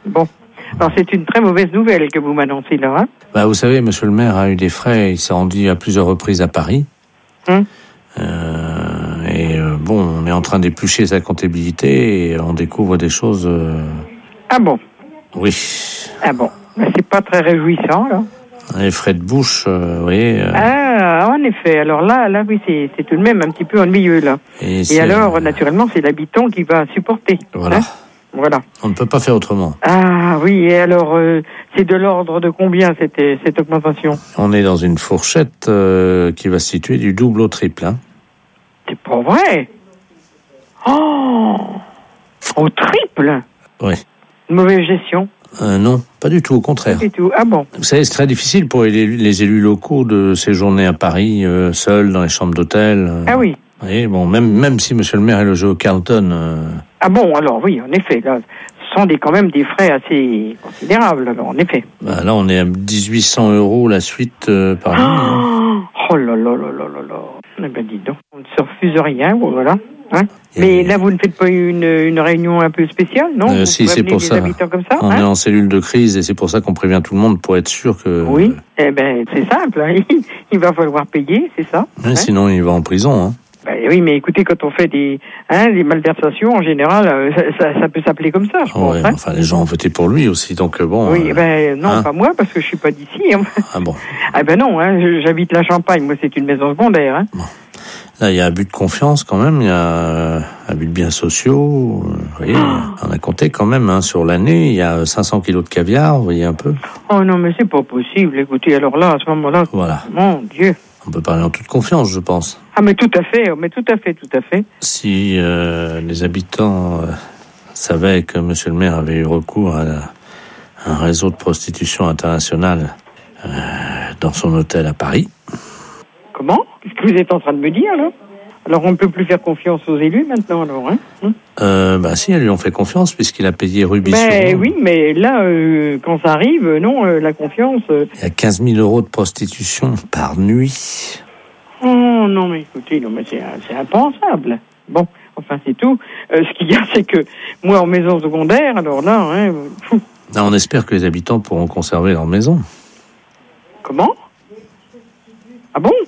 Bon. Alors, c'est une très mauvaise nouvelle que vous m'annoncez là, hein. Bah, vous savez, monsieur le maire a eu des frais, il s'est rendu à plusieurs reprises à Paris. Bon, on est en train d'éplucher sa comptabilité et on découvre des choses... Ah bon? Oui. Ah bon. Ben, c'est pas très réjouissant, là. Les frais de bouche, vous voyez... Ah, en effet. Alors là, oui, c'est tout de même un petit peu ennuyeux, là. Et alors, naturellement, c'est l'habitant qui va supporter. Voilà. Hein, voilà. On ne peut pas faire autrement. Ah oui, et alors, c'est de l'ordre de combien cette augmentation? On est dans une fourchette qui va se situer du double au triple. Hein. C'est pas vrai? Oh, au triple? Oui. Une mauvaise gestion? Non, pas du tout, au contraire. Pas du tout. Ah bon? Vous savez, c'est très difficile pour les élus locaux de séjourner à Paris, seuls, dans les chambres d'hôtel. Ah oui. Vous voyez, bon, même si monsieur le maire est logé au Carlton... Ah bon, alors oui, en effet, là, ce sont quand même des frais assez considérables, alors, en effet. Bah, là, on est à 1800 € la suite par nuit. Hein. Oh là là là là là là. Eh ben, dis donc, on ne se refuse rien, voilà. Hein, mais là, vous ne faites pas une réunion un peu spéciale, non? Si, c'est pour ça. Comme ça. On est en cellule de crise et c'est pour ça qu'on prévient tout le monde pour être sûr que... Oui, eh ben, c'est simple. Hein. Il va falloir payer, c'est ça. Oui, hein? Sinon, il va en prison. Hein. Ben, oui, mais écoutez, quand on fait des malversations, en général, ça peut s'appeler comme ça, je pense. Ouais, hein. enfin, les gens ont voté pour lui aussi, donc bon... Oui, non, pas moi, parce que je suis pas d'ici. Hein. Ah bon? Ah ben non, hein, j'habite la Champagne, moi c'est une maison secondaire. Hein. Bon. Là, il y a abus de confiance quand même, il y a abus de biens sociaux. Vous voyez, on a compté quand même, hein, sur l'année, il y a 500 kilos de caviar, vous voyez un peu. Oh non, mais c'est pas possible, écoutez, alors là, à ce moment-là, voilà. Mon Dieu. On peut parler en toute confiance, je pense. Ah mais tout à fait. Si les habitants savaient que monsieur le maire avait eu recours à un réseau de prostitution internationale dans son hôtel à Paris... Comment? Qu'est-ce que vous êtes en train de me dire, là? Alors, on ne peut plus faire confiance aux élus, maintenant, alors, hein? Si, elles lui ont fait confiance, puisqu'il a payé Rubis. Oui, mais là, quand ça arrive, non, la confiance... Il y a 15 000 € de prostitution par nuit. Oh, non, mais écoutez, non, mais c'est impensable. Bon, enfin, c'est tout. Ce qu'il y a, c'est que, moi, en maison secondaire, alors là, hein... Là, on espère que les habitants pourront conserver leur maison. Comment? Ah bon?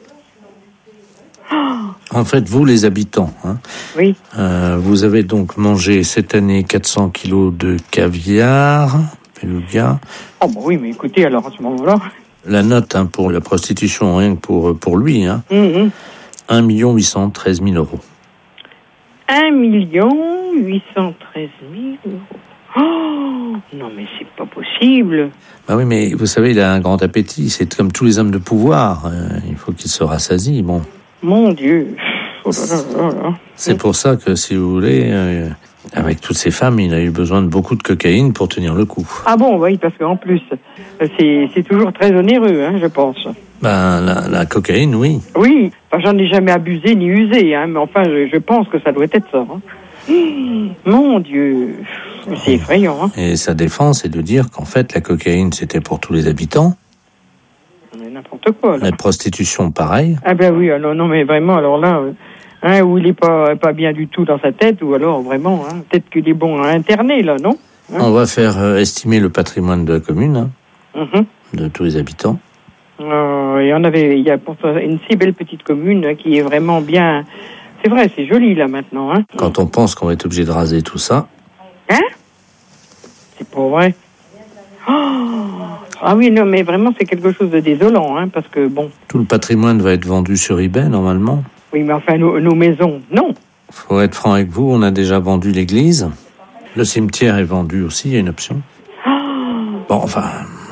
En fait, vous, les habitants, hein, oui. Vous avez donc mangé cette année 400 kilos de caviar, beluga. Oh, bah oui, mais écoutez, alors à ce moment-là... La note pour la prostitution, rien que pour lui, hein, 1 813 000 €. 1 813 000 €. Oh, non, mais c'est pas possible. Bah oui, mais vous savez, il a un grand appétit. C'est comme tous les hommes de pouvoir. Il faut qu'il se rassasie, bon. Mon Dieu. Oh là là là là. C'est pour ça que, si vous voulez, avec toutes ces femmes, il a eu besoin de beaucoup de cocaïne pour tenir le coup. Ah bon, oui, parce qu'en plus, c'est toujours très onéreux, hein, je pense. Ben, la cocaïne, oui. Oui, enfin, j'en ai jamais abusé ni usé, hein, mais enfin, je pense que ça doit être ça. Hein. Mon Dieu, c'est effrayant. Hein. Et sa défense est de dire qu'en fait, la cocaïne, c'était pour tous les habitants. Mais n'importe quoi, là. La prostitution, pareil. Ah ben oui, alors non, mais vraiment, alors là... où il est pas bien du tout dans sa tête, ou alors vraiment, peut-être qu'il est bon à interner, là, non? On va faire estimer le patrimoine de la commune, de tous les habitants. Il y a pourtant une si belle petite commune qui est vraiment bien... C'est vrai, c'est joli, là, maintenant. Hein? Quand on pense qu'on va être obligé de raser tout ça... Hein? C'est pas vrai. Oh! Ah oui, non, mais vraiment, c'est quelque chose de désolant, hein, parce que, bon... Tout le patrimoine va être vendu sur eBay, normalement. Oui, mais enfin, nos maisons, non. Faut être franc avec vous, on a déjà vendu l'église. Le cimetière est vendu aussi, il y a une option. Bon, enfin...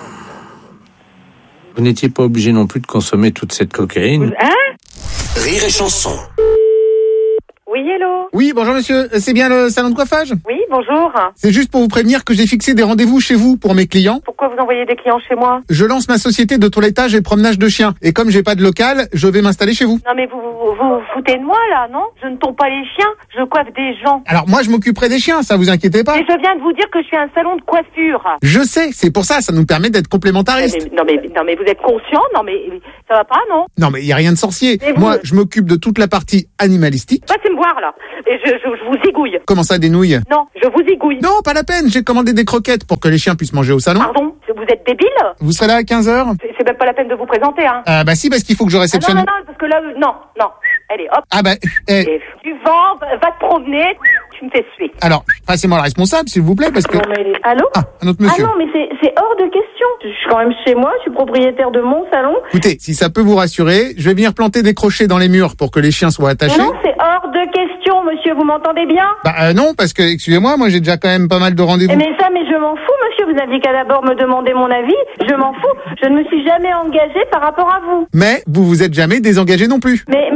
Vous n'étiez pas obligé non plus de consommer toute cette cocaïne. Hein? Rire et chanson. Oui, hello. Oui, bonjour monsieur, c'est bien le salon de coiffage? Oui, bonjour. C'est juste pour vous prévenir que j'ai fixé des rendez-vous chez vous pour mes clients. Pourquoi vous envoyez des clients chez moi? Je lance ma société de toilettage et promenage de chiens. Et comme j'ai pas de local, je vais m'installer chez vous. Non mais vous vous foutez de moi, là, non? Je ne tombe pas les chiens, je coiffe des gens. Alors moi, je m'occuperai des chiens, ça vous inquiétez pas. Et je viens de vous dire que je suis un salon de coiffure. Je sais, c'est pour ça nous permet d'être complémentaristes. Non, mais vous êtes conscient? Non, mais ça va pas, non? Non, mais il y a rien de sorcier. Mais Moi, je m'occupe de toute la partie animalistique. Passez me voir, là. Et je vous zigouille. Comment ça, des nouilles? Non, je vous zigouille. Non, pas la peine, j'ai commandé des croquettes pour que les chiens puissent manger au salon. Pardon? Vous êtes débile? Vous serez là à 15h? C'est même pas la peine de vous présenter, hein. Bah si, parce qu'il faut que je réceptionne... Non, parce que là, non. Allez, hop. Ah bah... Et tu vends, va te promener, tu me fais suer. Alors, passez-moi le responsable, s'il vous plaît, parce que... Non, mais allô? Ah, un autre monsieur. Ah non, mais c'est hors de question. Je suis quand même chez moi, je suis propriétaire de mon salon. Écoutez, si ça peut vous rassurer, je vais venir planter des crochets dans les murs pour que les chiens soient attachés. Non, c'est hors de question, monsieur, vous m'entendez bien? Bah non, parce que, excusez-moi, moi j'ai déjà quand même pas mal de rendez-vous. Mais je m'en fous, monsieur, vous aviez qu'à d'abord me demander mon avis, je m'en fous. Je ne me suis jamais engagée par rapport à vous. Mais vous vous êtes jamais désengagé non plus. Mais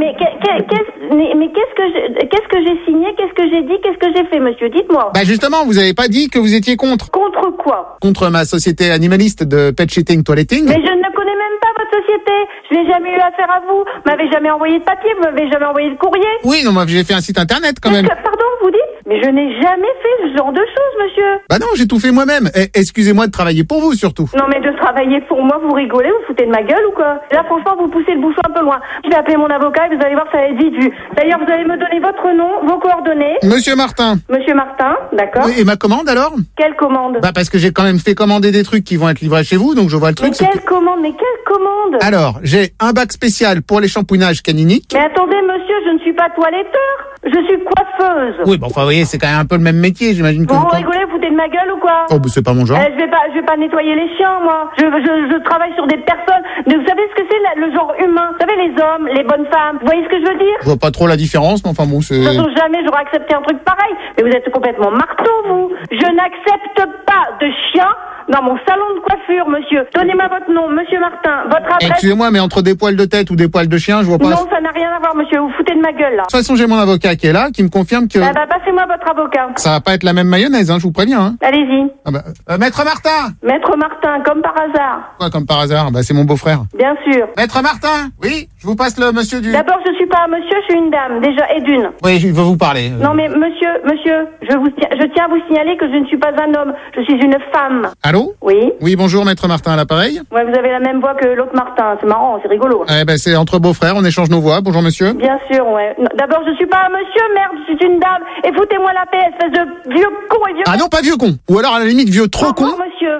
qu'est-ce que j'ai signé, qu'est-ce que j'ai dit, qu'est-ce que j'ai fait, monsieur? Dites-moi. Bah justement, vous avez pas dit que vous étiez contre. Contre quoi? Contre ma société animaliste de pet shitting toiletting. Mais je ne connais même pas votre société. Je n'ai jamais eu affaire à vous. Vous m'avez jamais envoyé de papier, vous m'avez jamais envoyé de courrier. Oui, non, moi j'ai fait un site internet quand même. Pardon, vous dites? Mais je n'ai jamais fait ce genre de choses, monsieur. Bah non, j'ai tout fait moi-même. Excusez-moi de travailler pour vous surtout. Non, mais de travailler pour moi, vous rigolez, vous foutez de ma gueule ou quoi? Là, franchement, vous poussez le bouchon un peu loin. Je vais appeler mon avocat et vous allez voir, ça va être vite vu. D'ailleurs, vous allez me donner votre nom, vos coordonnées. Monsieur Martin. Monsieur Martin, d'accord. Oui, et ma commande alors? Quelle commande? Bah parce que j'ai quand même fait commander des trucs qui vont être livrés chez vous, donc je vois le truc. Mais quelle commande? Mais quelle commande? Alors, j'ai un bac spécial pour les shampouinages caniniques. Mais attendez, monsieur, je ne suis pas toiletteur. Je suis coiffeuse. Oui, bon, enfin, vous voyez, c'est quand même un peu le même métier, j'imagine que... Vous rigolez, vous foutez de ma gueule ou quoi? Oh, bah c'est pas mon genre. Je vais pas nettoyer les chiens, moi. Je travaille sur des personnes. Mais vous savez ce que c'est, le genre humain? Vous savez, les hommes, les bonnes femmes. Vous voyez ce que je veux dire? Je vois pas trop la différence, mais enfin bon, c'est... De toute façon, jamais j'aurais accepté un truc pareil. Mais vous êtes complètement marteau, vous. Je n'accepte pas de chiens dans mon salon de coiffure, monsieur. Donnez-moi votre nom, monsieur Martin. Votre adresse... Excusez-moi, mais entre des poils de tête ou des poils de chien, je vois pas... Non, ça n'a rien à voir, monsieur. Vous foutez de ma gueule, là. De toute façon, j'ai mon avocat qui est là, qui me confirme que... Passez-moi votre avocat. Ça va pas être la même mayonnaise, hein, je vous préviens, hein. Allez-y. Ah bah, Maître Martin! Maître Martin, comme par hasard. Quoi, comme par hasard? Bah, c'est mon beau-frère. Bien sûr. Maître Martin! Oui, je vous passe le monsieur du... D'abord, je suis pas un monsieur, je suis une dame, déjà, et d'une. Oui, je veux vous parler. Non, mais monsieur, je tiens à vous signaler que je ne suis pas un homme, je suis une femme. Allô? Oui. Oui, bonjour, Maître Martin à l'appareil. Ouais, vous avez la même voix que l'autre Martin, c'est marrant, c'est rigolo. Eh ben, c'est entre beaux-frères, on échange nos voix. Bonjour, monsieur. Bien sûr, ouais. Non, d'abord, je suis pas un monsieur, merde, je suis une dame, et foutez-moi la paix, espèce de vieux con et vieux... Ah non, pas vieux con. Ou alors, à la limite, vieux trop con. monsieur.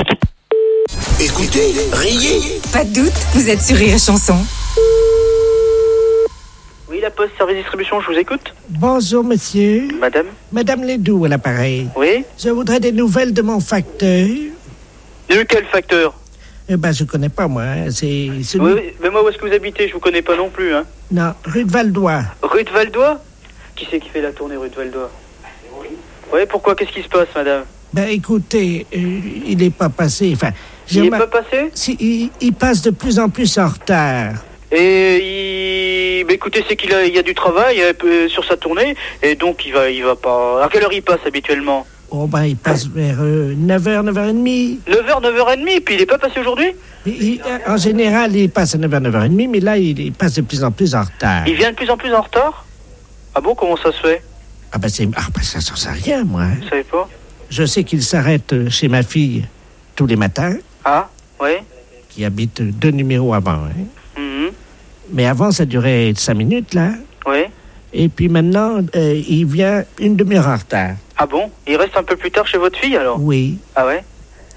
Écoutez, riez. Pas de doute, vous êtes sur Rire et Chanson. Oui, la Poste, service distribution, je vous écoute. Bonjour, monsieur. Madame? Madame Ledoux à l'appareil. Oui? Je voudrais des nouvelles de mon facteur. De quel facteur? Je connais pas, moi. Hein. C'est celui... Oui, mais moi, où est-ce que vous habitez? Je vous connais pas non plus, hein. Non, rue de Valdois. Rue de Valdois? Qui c'est qui fait la tournée rue de Valdois? Oui, pourquoi? Qu'est-ce qui se passe, madame? Écoutez, il est pas passé. Enfin, il est pas passé? Si, il passe de plus en plus en retard. Et écoutez, c'est qu'il y a du travail sur sa tournée, et donc il va pas... À quelle heure il passe habituellement? Oh, il passe vers 9h, 9h30. 9h, 9h30, puis il est pas passé aujourd'hui? En général, il passe à 9h, 9h30, mais là, il passe de plus en plus en retard. Il vient de plus en plus en retard? Ah bon, comment ça se fait? Ça s'en sait rien, moi. Hein. Vous savez pas? Je sais qu'il s'arrête chez ma fille tous les matins. Ah, oui. Qui habite 2 numéros avant, hein. Mm-hmm. Mais avant, ça durait 5 minutes, là. Oui. Et puis maintenant, il vient 1 demi-heure en retard. Ah bon? Il reste un peu plus tard chez votre fille, alors? Oui. Ah ouais?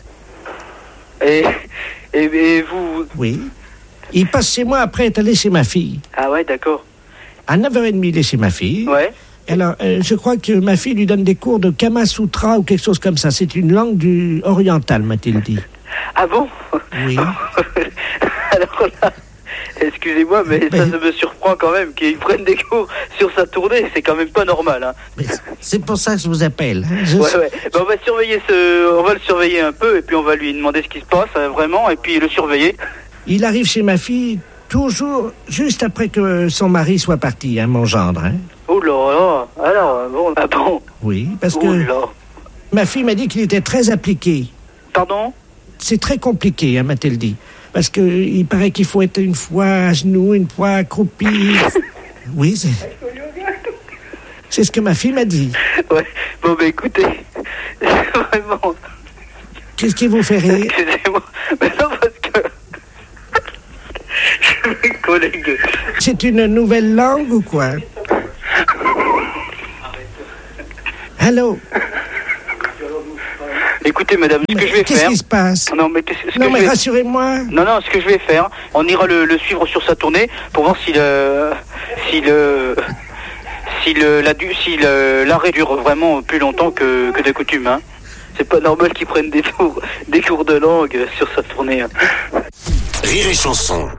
Et vous... Oui. Il passe chez moi après être allé chez ma fille. Ah ouais, d'accord. À 9h30, il est chez ma fille. Ouais. Alors, je crois que ma fille lui donne des cours de Kama Sutra ou quelque chose comme ça. C'est une langue orientale, m'a-t-il dit. Ah bon? Oui. Alors là... Excusez-moi, mais ça me surprend quand même qu'il prenne des cours sur sa tournée. C'est quand même pas normal, hein. Mais c'est pour ça que je vous appelle. Hein. Ouais. On va surveiller on va le surveiller un peu et puis on va lui demander ce qui se passe vraiment et puis le surveiller. Il arrive chez ma fille toujours juste après que son mari soit parti, hein, mon gendre. Hein. Oh là là. Alors bon. Ah bon. Oui, parce que ma fille m'a dit qu'il était très appliqué. Pardon? C'est très compliqué, hein, m'a-t-elle dit. Parce que il paraît qu'il faut être une fois à genoux, une fois accroupi. Oui, c'est ce que ma fille m'a dit. Ouais, bon, bah écoutez, vraiment. Qu'est-ce qui vous fait rire? Excusez-moi, mais non, parce que. Mes collègues. C'est une nouvelle langue ou quoi? Allô? Écoutez, madame, ce que je vais Qu'est-ce faire. qui se passe? Non, mais rassurez-moi. Non, ce que je vais faire, on ira le suivre sur sa tournée pour voir si l'arrêt dure vraiment plus longtemps que de coutume, hein. C'est pas normal qu'ils prennent des cours de langue sur sa tournée. Hein. Rire et chanson.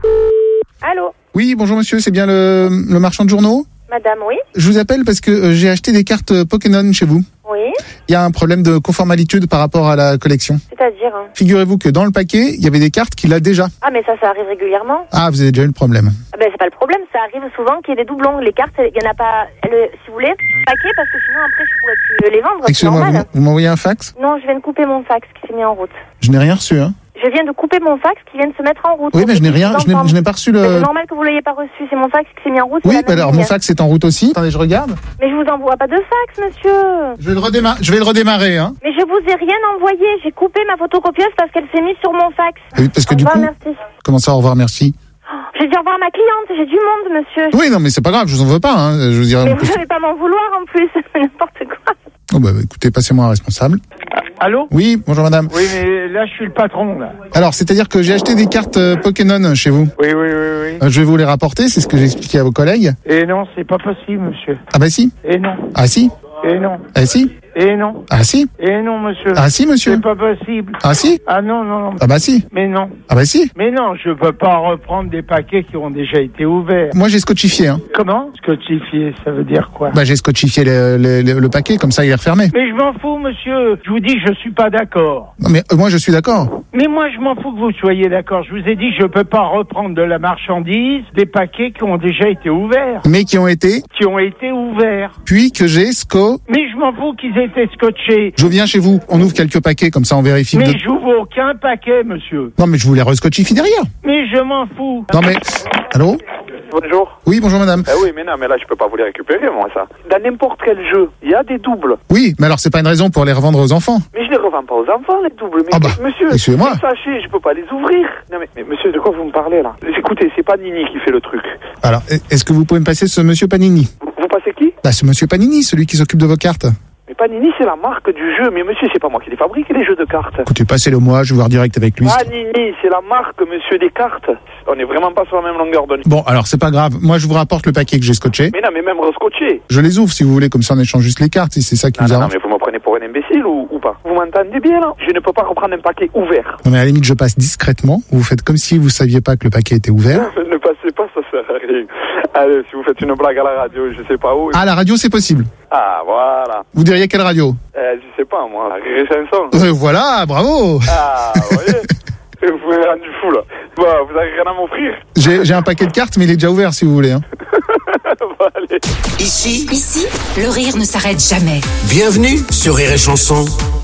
Allô? Oui, bonjour monsieur, c'est bien le marchand de journaux? Madame, oui? Je vous appelle parce que j'ai acheté des cartes Pokémon chez vous. Oui? Il y a un problème de conformalité par rapport à la collection. C'est-à-dire? Figurez-vous que dans le paquet, il y avait des cartes qu'il a déjà. Ah, mais ça arrive régulièrement. Ah, vous avez déjà eu le problème. Ah ben, c'est pas le problème, ça arrive souvent qu'il y ait des doublons. Les cartes, il y en a pas, si vous voulez, paquet, parce que sinon après je pourrais plus les vendre. Excusez-moi, vous m'envoyez un fax? Non, je viens de couper mon fax qui s'est mis en route. Je n'ai rien reçu, hein. Je viens de couper mon fax qui vient de se mettre en route. Oui, mais je n'ai pas reçu le... C'est normal que vous l'ayez pas reçu, c'est mon fax qui s'est mis en route. Oui, bah alors mon fax est en route aussi. Attendez, je regarde. Mais je vous envoie pas de fax, monsieur. Je vais le redémarrer, hein. Mais je vous ai rien envoyé, j'ai coupé ma photocopieuse parce qu'elle s'est mise sur mon fax. Oui, parce que au revoir, du coup... merci. Comment ça, au revoir, merci? J'ai dit au revoir à ma cliente, j'ai du monde, monsieur. Oui, non, mais c'est pas grave, je vous en veux pas, hein. Je veux dire... Mais vous n'allez pas m'en vouloir en plus, n'importe quoi. Oh bah écoutez, passez-moi un responsable. Allô? Oui, bonjour madame. Oui, mais là, je suis le patron, là. Alors, c'est-à-dire que j'ai acheté des cartes Pokémon chez vous. Oui. Je vais vous les rapporter, c'est ce que j'ai expliqué à vos collègues. Et non, c'est pas possible, monsieur. Ah bah si. Et non. Ah si. Et non. Ah si. Et non. Ah si. Et non, monsieur. Ah si, monsieur. C'est pas possible. Ah si. Ah non. Ah bah si. Mais non. Ah bah si. Mais non, je peux pas reprendre des paquets qui ont déjà été ouverts. Moi j'ai scotchifié, hein. Comment? Scotchifié, ça veut dire quoi? Bah j'ai scotchifié le paquet, comme ça il est refermé. Mais je m'en fous, monsieur. Je vous dis que je suis pas d'accord. Non mais moi je suis d'accord. Mais moi je m'en fous que vous soyez d'accord. Je vous ai dit je peux pas reprendre de la marchandise des paquets qui ont déjà été ouverts. Mais qui ont été ouverts. Puis que j'ai Mais je m'en fous qu'ils aient été scotchés. Je viens chez vous, on ouvre quelques paquets, comme ça on vérifie. Mais j'ouvre aucun paquet, monsieur. Non mais je vous les rescotchifie derrière. Mais je m'en fous. Non mais... Allô? Bonjour. Oui, bonjour madame. Oui, mais non, mais là je peux pas vous les récupérer, moi, ça. Dans n'importe quel jeu, il y a des doubles. Oui, mais alors c'est pas une raison pour les revendre aux enfants. Mais je les revends pas aux enfants, les doubles. Mais monsieur, excusez-moi. Sachez, je peux pas les ouvrir. Non mais monsieur, de quoi vous me parlez là? Écoutez, c'est pas Nini qui fait le truc. Alors, est-ce que vous pouvez me passer ce monsieur Panini? Vous passez qui? Bah ce monsieur Panini, celui qui s'occupe de vos cartes. Mais Panini, c'est la marque du jeu. Mais monsieur, c'est pas moi qui les fabrique, les jeux de cartes. Écoutez, passez-le moi, je vais voir direct avec lui. Panini, c'est la marque, monsieur, des cartes. On est vraiment pas sur la même longueur d'onde. Bon, alors c'est pas grave. Moi, je vous rapporte le paquet que j'ai scotché. Mais non, mais même rescotché. Je les ouvre si vous voulez, comme ça on échange juste les cartes, si c'est ça qui vous arrange. Non, mais vous me prenez pour un imbécile ou pas? Vous m'entendez bien, là? Je ne peux pas reprendre un paquet ouvert. Non, mais à la limite, je passe discrètement. Vous faites comme si vous saviez pas que le paquet était ouvert. Ne passez pas, ça sert à rien. Allez, si vous faites une blague à la radio, je sais pas où. Ah, la radio, c'est possible. Ah, voilà. Vous diriez quelle radio? Je sais pas, moi, la Rire et Chanson. Voilà, bravo. Ah, vous voyez? Vous m'avez rendu fou, là. Bon, vous avez rien à m'offrir? J'ai un paquet de cartes, mais il est déjà ouvert, si vous voulez. Hein. Bon, allez. Ici, le rire ne s'arrête jamais. Bienvenue sur Rire et Chanson.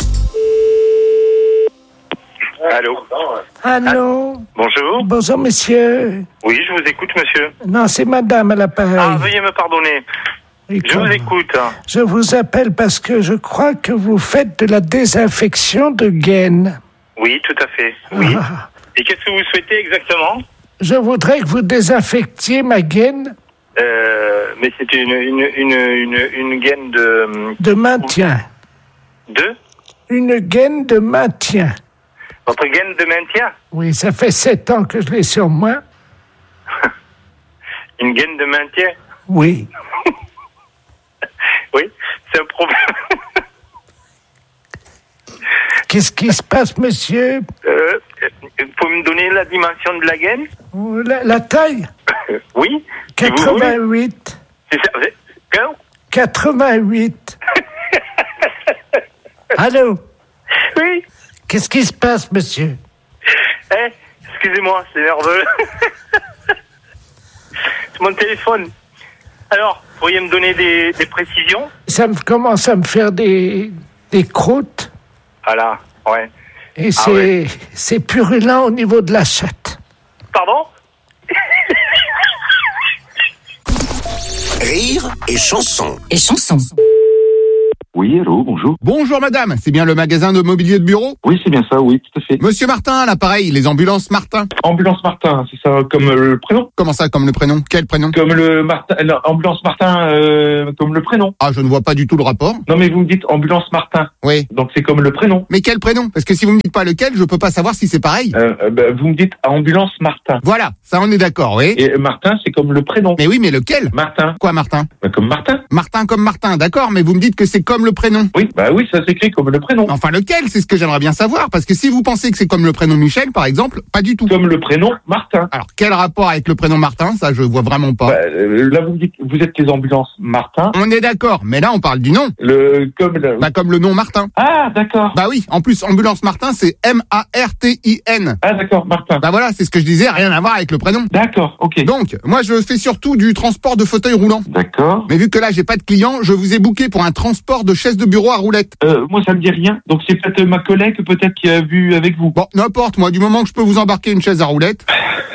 Allô? Allô? Bonjour. Bonjour, monsieur. Oui, je vous écoute, monsieur. Non, c'est madame à l'appareil. Ah, veuillez me pardonner. Je vous écoute. Je vous appelle parce que je crois que vous faites de la désinfection de gaines. Oui, tout à fait. Oui. Et qu'est-ce que vous souhaitez exactement? Je voudrais que vous désinfectiez ma gaine. Mais c'est une gaine de... De maintien. Une gaine de maintien. Votre gaine de maintien? Oui, ça fait 7 ans que je l'ai sur moi. Une gaine de maintien? Oui. Oui, c'est un problème. Qu'est-ce qui se passe, monsieur? Vous pouvez me donner la dimension de la gaine? La taille? Oui. 88. C'est ça. 88. Allô? Oui. Qu'est-ce qui se passe, monsieur? Excusez-moi, c'est nerveux. C'est mon téléphone. Alors, pourriez me donner des précisions? Ça commence à me faire des croûtes. Voilà, ouais. Et c'est purulent au niveau de la chatte. Pardon? Rire et chanson. Et chanson. Oui, allô, bonjour. Bonjour madame, c'est bien le magasin de mobilier de bureau? Oui, c'est bien ça, oui, tout à fait. Monsieur Martin, à l'appareil, les ambulances Martin. Ambulance Martin, c'est ça, comme le prénom? Comment ça, comme le prénom? Quel prénom? Comme le Martin, ambulance Martin, comme le prénom. Ah, je ne vois pas du tout le rapport. Non, mais vous me dites ambulance Martin. Oui. Donc c'est comme le prénom. Mais quel prénom? Parce que si vous me dites pas lequel, je peux pas savoir si c'est pareil. Vous me dites ambulance Martin. Voilà, ça on est d'accord, oui. Et Martin, c'est comme le prénom. Mais oui, mais lequel? Martin. Quoi, Martin? Comme Martin. Martin comme Martin, d'accord, mais vous me dites que c'est comme le prénom. Oui, oui, ça s'écrit comme le prénom. Enfin, lequel? C'est ce que j'aimerais bien savoir, parce que si vous pensez que c'est comme le prénom Michel, par exemple, pas du tout. Comme le prénom Martin. Alors, quel rapport avec le prénom Martin? Ça, je vois vraiment pas. Là, vous me dites, vous êtes les ambulances Martin. On est d'accord, mais là, on parle du nom. Comme le nom Martin. Ah, d'accord. Bah oui, en plus, ambulance Martin, c'est M-A-R-T-I-N. Ah, d'accord, Martin. Bah voilà, c'est ce que je disais, rien à voir avec le prénom. D'accord, ok. Donc, moi, je fais surtout du transport de fauteuil roulant. D'accord. Mais vu que là, j'ai pas de clients, je vous ai booké pour un transport de chaises de bureau à roulettes. Moi, ça me dit rien. Donc, c'est peut-être ma collègue, peut-être, qui a vu avec vous. Bon, n'importe, moi, du moment que je peux vous embarquer une chaise à roulettes.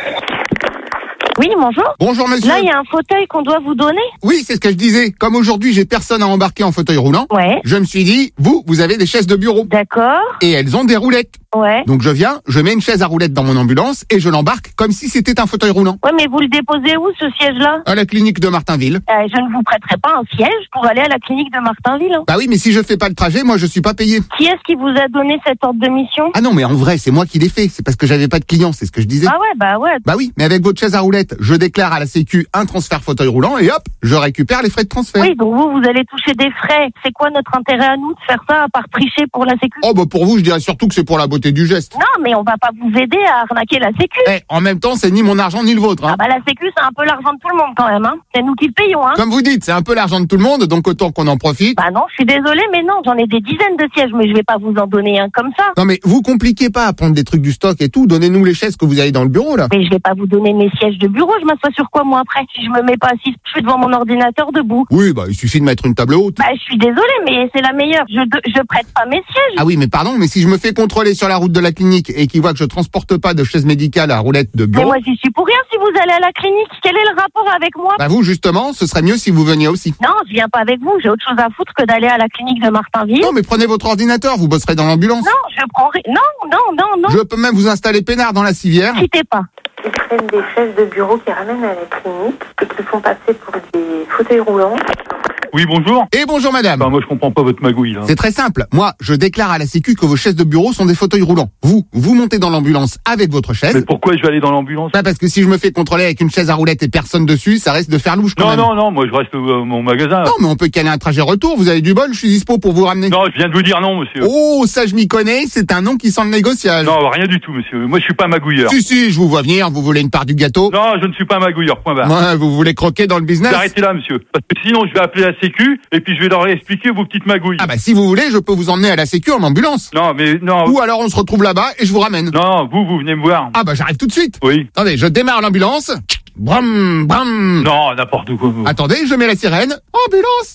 Oui, bonjour. Bonjour, monsieur. Là, il y a un fauteuil qu'on doit vous donner. Oui, c'est ce que je disais. Comme aujourd'hui, j'ai personne à embarquer en fauteuil roulant. Ouais. Je me suis dit, vous avez des chaises de bureau. D'accord. Et elles ont des roulettes. Ouais. Donc je viens, je mets une chaise à roulettes dans mon ambulance et je l'embarque comme si c'était un fauteuil roulant. Ouais, mais vous le déposez où, ce siège-là? À la clinique de Martinville. Je ne vous prêterai pas un siège pour aller à la clinique de Martinville. Hein. Bah oui, mais si je fais pas le trajet, moi je suis pas payé. Qui est-ce qui vous a donné cet ordre de mission? Ah non, mais en vrai, c'est moi qui l'ai fait. C'est parce que j'avais pas de clients, c'est ce que je disais. Ah ouais, bah ouais. Bah oui, mais avec votre chaise à roulettes, je déclare à la Sécu un transfert fauteuil roulant et hop, je récupère les frais de transfert. Oui, donc vous allez toucher des frais. C'est quoi notre intérêt à nous de faire ça à part tricher pour la Sécu? Oh bah pour vous, je dirais surtout que c'est pour la beauté du geste. Non, mais on va pas vous aider à arnaquer la Sécu. En même temps, c'est ni mon argent ni le vôtre. Hein. Ah bah la Sécu, c'est un peu l'argent de tout le monde quand même. Hein. C'est nous qui le payons. Hein. Comme vous dites, c'est un peu l'argent de tout le monde, donc autant qu'on en profite. Bah non, je suis désolée, mais non, j'en ai des dizaines de sièges, mais je vais pas vous en donner un comme ça. Non mais vous compliquez pas à prendre des trucs du stock et tout, donnez-nous les chaises que vous avez dans le bureau là. Mais je vais pas vous donner mes sièges de bureau, je m'assois sur quoi moi après? Si je me mets pas assise, je suis devant mon ordinateur debout. Oui, bah il suffit de mettre une table haute. Bah je suis désolée, mais c'est la meilleure. Je prête pas mes sièges. Ah oui, mais pardon, mais si je me fais contrôler sur la route de la clinique et qu'ils voient que je transporte pas de chaise médicale à roulette de bureau... Mais moi j'y suis pour rien si vous allez à la clinique. Quel est le rapport avec moi? Bah vous justement, ce serait mieux si vous veniez aussi. Non, je viens pas avec vous, j'ai autre chose à foutre que d'aller à la clinique de Martinville. Non mais prenez votre ordinateur, vous bosserez dans l'ambulance. Non, je prends rien. Non. Je peux même vous installer peinard dans la civière. Quittez pas. Ils prennent des chaises de bureau qui ramènent à la clinique et qui font passer pour des fauteuils roulants. Oui, bonjour. Et bonjour madame. Bah, moi je comprends pas votre magouille là. C'est très simple. Moi, je déclare à la Sécu que vos chaises de bureau sont des fauteuils roulants. Vous montez dans l'ambulance avec votre chaise. Mais pourquoi je vais aller dans l'ambulance? Bah parce que si je me fais contrôler avec une chaise à roulettes et personne dessus, ça risque de faire louche quand même. Non, moi je reste au mon magasin. Non, mais on peut caler un trajet retour, vous avez du bol, je suis dispo pour vous ramener. Non, je viens de vous dire non, monsieur. Oh, ça je m'y connais, c'est un nom qui sent le négociage. Non, rien du tout, monsieur. Moi je suis pas magouilleur. Si, je vous vois venir, vous voulez une part du gâteau? Non, je ne suis pas magouilleur, point barre. Ouais, vous voulez croquer dans le business? Arrêtez là, monsieur. Parce que sinon je vais appeler la Sécu et puis je vais leur expliquer vos petites magouilles. Ah bah si vous voulez, je peux vous emmener à la Sécu en ambulance. Non, mais non. Ou alors on se retrouve là-bas et je vous ramène. Non, vous venez me voir. Ah bah j'arrive tout de suite. Oui. Attendez, je démarre l'ambulance. Bram, bram. Non, n'importe quoi. Attendez, je mets la sirène. Ambulance.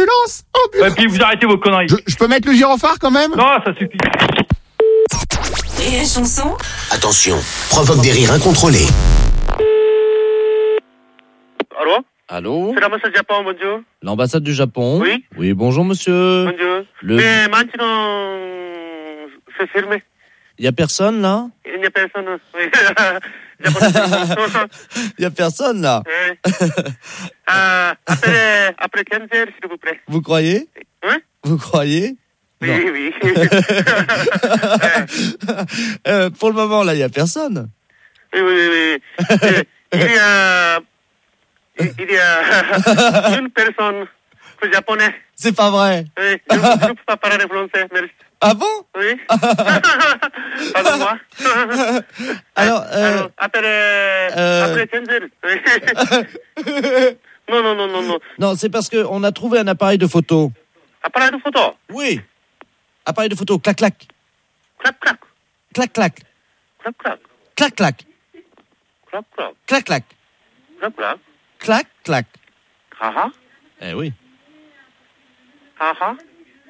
Et puis vous arrêtez vos conneries. Je peux mettre le gyrophare quand même? Non, ça suffit. Rire et chanson. Attention, provoque des rires incontrôlés. Allô? Allô? C'est l'ambassade du Japon, bonjour. L'ambassade du Japon? Oui. Oui, bonjour monsieur. Bonjour. Le... Mais maintenant, c'est fermé. Y a personne là? Il n'y a personne. Oui. Y a personne là? Oui. Après 15 heures, s'il vous plaît. Vous croyez? Hein? Vous croyez? Oui, non. Oui. Pour le moment là, y a personne. Oui. Il y a une personne japonaise. C'est pas vrai. Oui, je ne peux pas parler français, merci. Ah bon? Oui. Pardon-moi. Alors, après 15 heures. Oui. Non. Non, c'est parce que on a trouvé un appareil de photo. Appareil de photo? Oui. Appareil de photo, clac. Clac. Clac. Clac. Clac. Ah. Eh oui. Ah.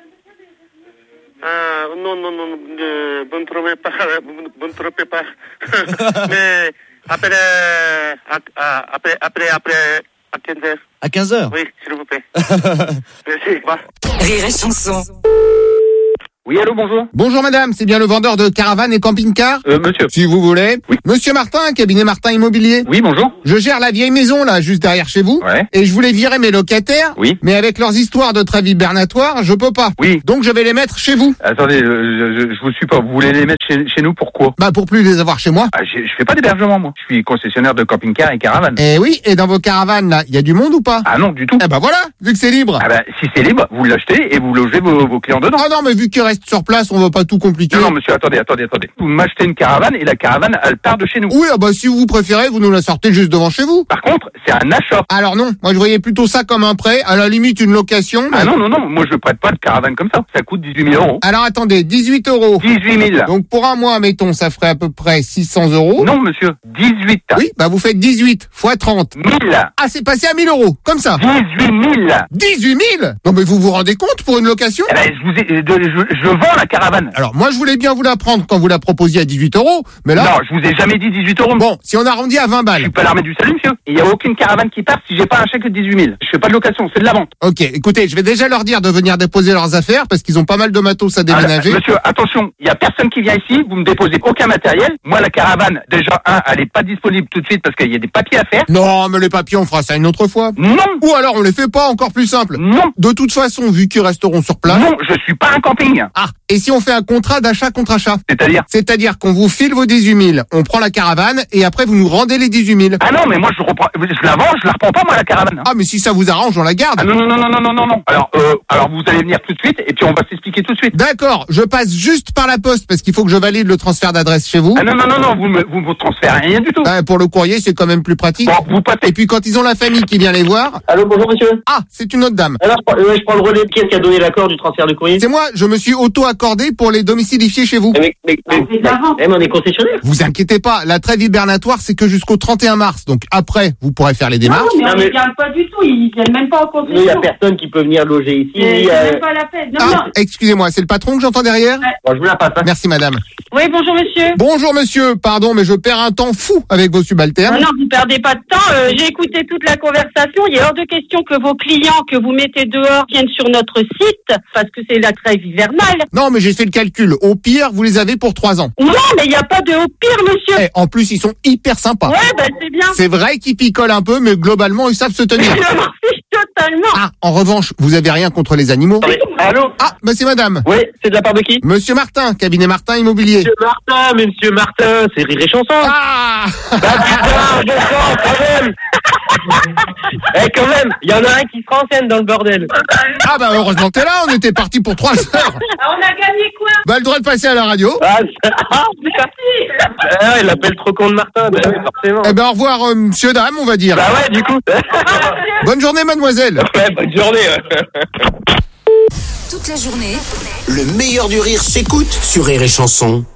Non, vous ne trompez pas. Mais après À 15h. À 15h? Oui, s'il vous plaît. Merci. Rire et chanson. Oui, allô, bonjour. Bonjour madame, c'est bien le vendeur de caravanes et camping-car? Monsieur. Si vous voulez. Oui. Monsieur Martin, cabinet Martin Immobilier. Oui, bonjour. Je gère la vieille maison, là, juste derrière chez vous. Ouais. Et je voulais virer mes locataires. Oui. Mais avec leurs histoires de trêve hibernatoire, je peux pas. Oui. Donc je vais les mettre chez vous. Attendez, je vous suis pas. Vous voulez les mettre chez nous, pourquoi? Bah, pour plus les avoir chez moi. Ah, je fais pas d'hébergement, moi. Je suis concessionnaire de camping-car et caravane. Eh oui, et dans vos caravanes, là, il y a du monde ou pas? Ah non, du tout. Eh bah voilà, vu que c'est libre. Ah bah, si c'est libre, vous l'achetez et vous logez vos clients dedans. Ah non, mais vu qu'ils restent sur place, on va pas tout compliquer. Non, monsieur, attendez. Vous m'achetez une caravane et la caravane, elle part de chez nous. Oui, ah bah si vous préférez, vous nous la sortez juste devant chez vous. Par contre, c'est un achat. Alors non, moi je voyais plutôt ça comme un prêt, à la limite une location. Ah non, moi je prête pas de caravane comme ça. Ça coûte 18 000 euros. Alors attendez, 18 euros. 18 000. Donc pour un mois, mettons, ça ferait à peu près 600 euros. Non, monsieur, 18. Oui, bah vous faites 18 fois 30. 1000. Ah, c'est passé à 1000 euros, comme ça. 18 000. 18 000? Non mais vous vous rendez compte pour une location? Eh ben, je vends la caravane. Alors moi je voulais bien vous la prendre quand vous la proposiez à 18 euros, mais là... Non, je vous ai jamais dit 18 euros. Bon, si on arrondit à 20 balles. Je suis pas l'armée du salut, monsieur. Il y a aucune caravane qui part si j'ai pas un chèque de 18 000. Je fais pas de location, c'est de la vente. Ok, écoutez, je vais déjà leur dire de venir déposer leurs affaires parce qu'ils ont pas mal de matos à déménager. Monsieur, attention, il y a personne qui vient ici, vous me déposez aucun matériel. Moi, la caravane, déjà, elle est pas disponible tout de suite parce qu'il y a des papiers à faire. Non, mais les papiers, on fera ça une autre fois. Non. Ou alors on les fait pas, encore plus simple. Non. De toute façon, vu qu'ils resteront sur place. Non, je suis pas un camping. Ah, et si on fait un contrat d'achat contre achat? C'est-à-dire qu'on vous file vos 18 000, on prend la caravane et après vous nous rendez les 18 000. Ah non, mais moi je la vends, je la reprends pas moi la caravane. Ah mais si ça vous arrange, on la garde. Ah non. Alors vous allez venir tout de suite et puis on va s'expliquer tout de suite. D'accord, je passe juste par la poste parce qu'il faut que je valide le transfert d'adresse chez vous. Ah non, vous me transférez rien du tout. Ah, pour le courrier, c'est quand même plus pratique. Bon, vous passez. Et puis quand ils ont la famille qui vient les voir. Allô, bonjour monsieur. Ah, c'est une autre dame. Alors je prends le relais. Qui est-ce qui a donné l'accord du transfert du courrier? C'est moi, je me suis auto-accordé pour les domicilifier chez vous. Mais on est concessionnaire. Vous inquiétez pas, la trêve hibernatoire c'est que jusqu'au 31 mars. Donc après, vous pourrez faire les démarches. Non, mais on ne garde pas du tout, ils viennent même pas en concession. Il n'y a personne qui peut venir loger ici. C'est même pas la peine. Non. Excusez-moi, c'est le patron que j'entends derrière? Ouais. Bon, je vous la passe. Merci madame. Oui, bonjour monsieur. Bonjour monsieur, pardon, mais je perds un temps fou avec vos subalternes. Non, vous perdez pas de temps. J'ai écouté toute la conversation. Il est hors de question que vos clients que vous mettez dehors viennent sur notre site parce que c'est la trêve hivernale. Non, mais j'ai fait le calcul. Au pire, vous les avez pour 3 ans. Non, mais il n'y a pas de au pire, monsieur. En plus, ils sont hyper sympas. Ouais, bah c'est bien. C'est vrai qu'ils picolent un peu, mais globalement, ils savent se tenir. Je m'en fiche totalement. Ah, en revanche, vous avez rien contre les animaux? Allô? Ah, bah c'est madame. Oui, c'est de la part de qui? Monsieur Martin, cabinet Martin Immobilier. Monsieur Martin, c'est Rire et Chanson. Ah! Bah putain, bon sang, quand même. Quand même, il y en a un qui se renseigne dans le bordel. Ah bah heureusement que t'es là, on était parti pour 3 heures. On a gagné quoi? Bah le droit de passer à la radio. Il appelle trop con de Martin, bah oui, forcément. Eh ben au revoir monsieur, dame, on va dire. Bah ouais, du coup. Bonne journée mademoiselle. Ouais, bonne journée. Toute la journée, Le meilleur du rire s'écoute sur Rire et Chanson.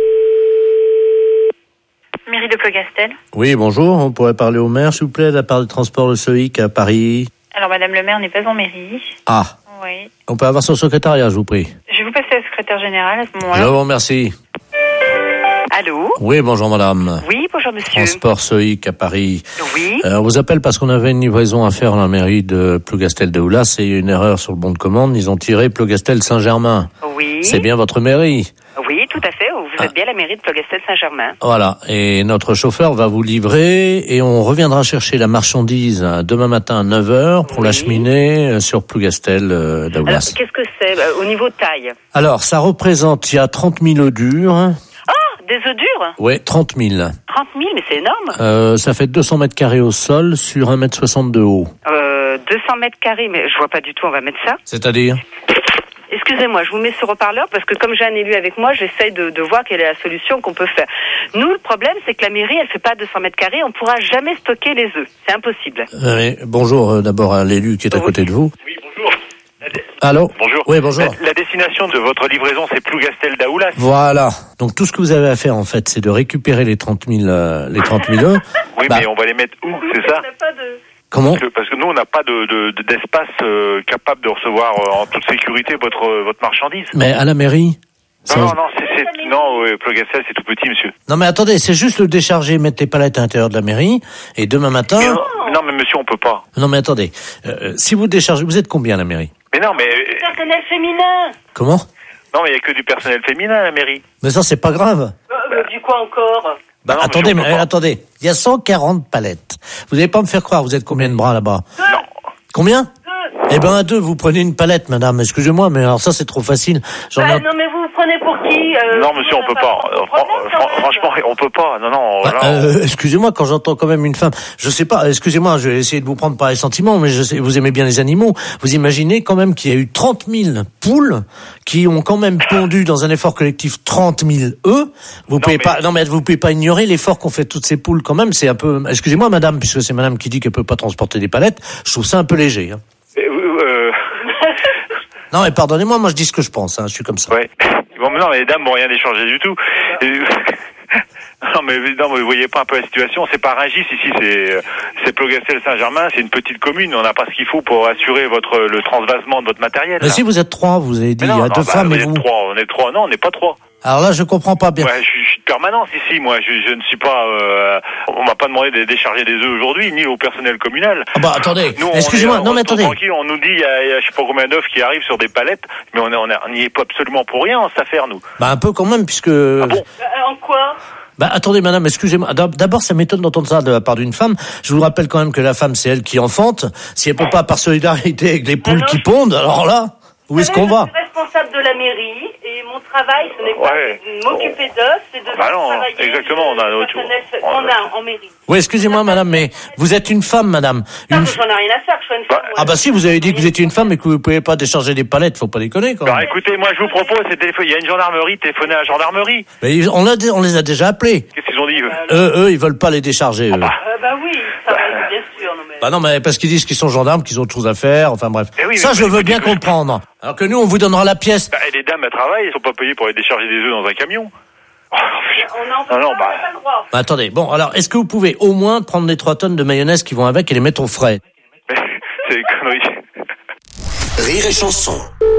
Mairie de Plogastel. Oui, bonjour. On pourrait parler au maire, s'il vous plaît, de la part du transport Le Soïc à Paris. Alors, madame le maire n'est pas en mairie. Ah. Oui. On peut avoir son secrétariat, je vous prie. Je vais vous passer la secrétaire générale à ce moment-là. Je vous remercie. Allô? Oui, bonjour madame. Oui, bonjour monsieur. Transport Soïc à Paris. Oui. On vous appelle parce qu'on avait une livraison à faire à la mairie de Plougastel de Oulas et il y a eu une erreur sur le bon de commande. Ils ont tiré Plougastel Saint-Germain. Oui. C'est bien votre mairie? Oui, tout à fait. Vous êtes bien la mairie de Plougastel Saint-Germain. Voilà. Et notre chauffeur va vous livrer et on reviendra chercher la marchandise demain matin à 9h pour l'acheminer sur Plougastel d'Oulas. Alors, qu'est-ce que c'est au niveau taille? Alors, ça représente, il y a 30 000 œufs durs. Des œufs durs? Oui, 30 000. 30 000, mais c'est énorme. Ça fait 200 mètres carrés au sol sur 1,60 m de haut. 200 mètres carrés, mais je vois pas du tout, on va mettre ça. C'est-à-dire? Excusez-moi, je vous mets sur haut-parleur parce que comme j'ai un élu avec moi, j'essaye de voir quelle est la solution qu'on peut faire. Nous, le problème, c'est que la mairie, elle fait pas 200 mètres carrés, on pourra jamais stocker les œufs. C'est impossible. Bonjour d'abord à l'élu qui est à côté de vous. Oui, bonjour. Allô? Bonjour. Oui, bonjour. La destination de votre livraison, c'est Plougastel d'Aoulas. Voilà. Donc tout ce que vous avez à faire, en fait, c'est de récupérer les 30 000 œufs. Oui, mais on va les mettre où, c'est ça? Comment? Parce que nous, on n'a pas d'espace capable de recevoir en toute sécurité votre marchandise. Mais à la mairie, Non, Plougastel, c'est tout petit, monsieur. Non, mais attendez, c'est juste le décharger, mettre les palettes à l'intérieur de la mairie, et demain matin... Non, mais monsieur, on peut pas. Non, mais attendez, si vous déchargez, vous êtes combien à la mairie? Mais non, mais... Du personnel féminin. Comment? Non, mais il y a que du personnel féminin à la mairie. Mais ça, c'est pas grave. Du quoi encore? Bah, non, attendez, monsieur, attendez. Il y a 140 palettes. Vous n'allez pas me faire croire, vous êtes combien de bras là-bas? Non. Combien? 2. Eh ben, à 2, vous prenez une palette, madame. Excusez-moi, mais alors ça, c'est trop facile. Non, mais vous prenez pour qui? Non, monsieur, on peut pas. Franchement, on peut pas. Non. Excusez-moi, quand j'entends quand même une femme, je sais pas, excusez-moi, je vais essayer de vous prendre par les sentiments, mais je sais, vous aimez bien les animaux. Vous imaginez quand même qu'il y a eu 30 000 poules qui ont quand même pondu dans un effort collectif 30 000 œufs. Vous pouvez pas ignorer l'effort qu'ont fait toutes ces poules quand même. C'est un peu, excusez-moi, madame, puisque c'est madame qui dit qu'elle peut pas transporter des palettes. Je trouve ça un peu léger, hein. Non, mais pardonnez-moi, moi je dis ce que je pense, hein, je suis comme ça. Ouais. Bon, mais non, mais les dames vont rien échanger du tout. Non, mais vous voyez pas un peu la situation. C'est pas Rungis ici, c'est Plougastel-Saint-Germain, c'est une petite commune. On n'a pas ce qu'il faut pour assurer le transvasement de votre matériel. Mais si vous êtes 3, vous avez dit, il y a 2 femmes et vous. On est 3. Non, on n'est pas 3. Alors là, je comprends pas bien. Ouais, je suis de permanence ici, moi. Je ne suis pas. On m'a pas demandé de décharger des œufs aujourd'hui, ni au personnel communal. Ah bah attendez. Nous, excusez-moi. Non mais attendez. Tranquille, on nous dit il y a je sais pas combien d'œufs qui arrivent sur des palettes, mais on n'y est pas absolument pour rien en cette affaire, nous. Bah un peu quand même, puisque. Ah bon En quoi? Bah attendez madame, excusez-moi. D'abord, ça m'étonne d'entendre ça de la part d'une femme. Je vous rappelle quand même que la femme, c'est elle qui enfante. Si elle peut pas par solidarité avec les poules qui pondent, alors là, où est-ce qu'on va? Je suis responsable de la mairie et mon travail, ce n'est pas de m'occuper d'eux, c'est de travailler. Exactement, on a notre en mairie. Oui, excusez-moi madame, mais vous êtes une femme, madame. J'en ai rien à faire, je suis une femme. Ah bah si, vous avez dit que vous étiez une femme et que vous ne pouvez pas décharger des palettes, faut pas déconner quand même. Alors écoutez, moi je vous propose, il y a une gendarmerie, téléphonez à la gendarmerie. Mais on les a déjà appelés. Qu'est-ce qu'ils ont dit eux, ils veulent pas les décharger. Bah oui, ça va, bien sûr. Non, mais... Bah non, mais parce qu'ils disent qu'ils sont gendarmes, qu'ils ont autre chose à faire, enfin bref. Ça, je veux bien comprendre. Alors que nous, on vous donnera la pièce. Et les dames, elles travaillent, elles sont pas payées pour aller décharger des œufs dans un camion. Bah attendez, bon, alors, est-ce que vous pouvez au moins prendre les 3 tonnes de mayonnaise qui vont avec et les mettre au frais? C'est des conneries. Rire et chanson.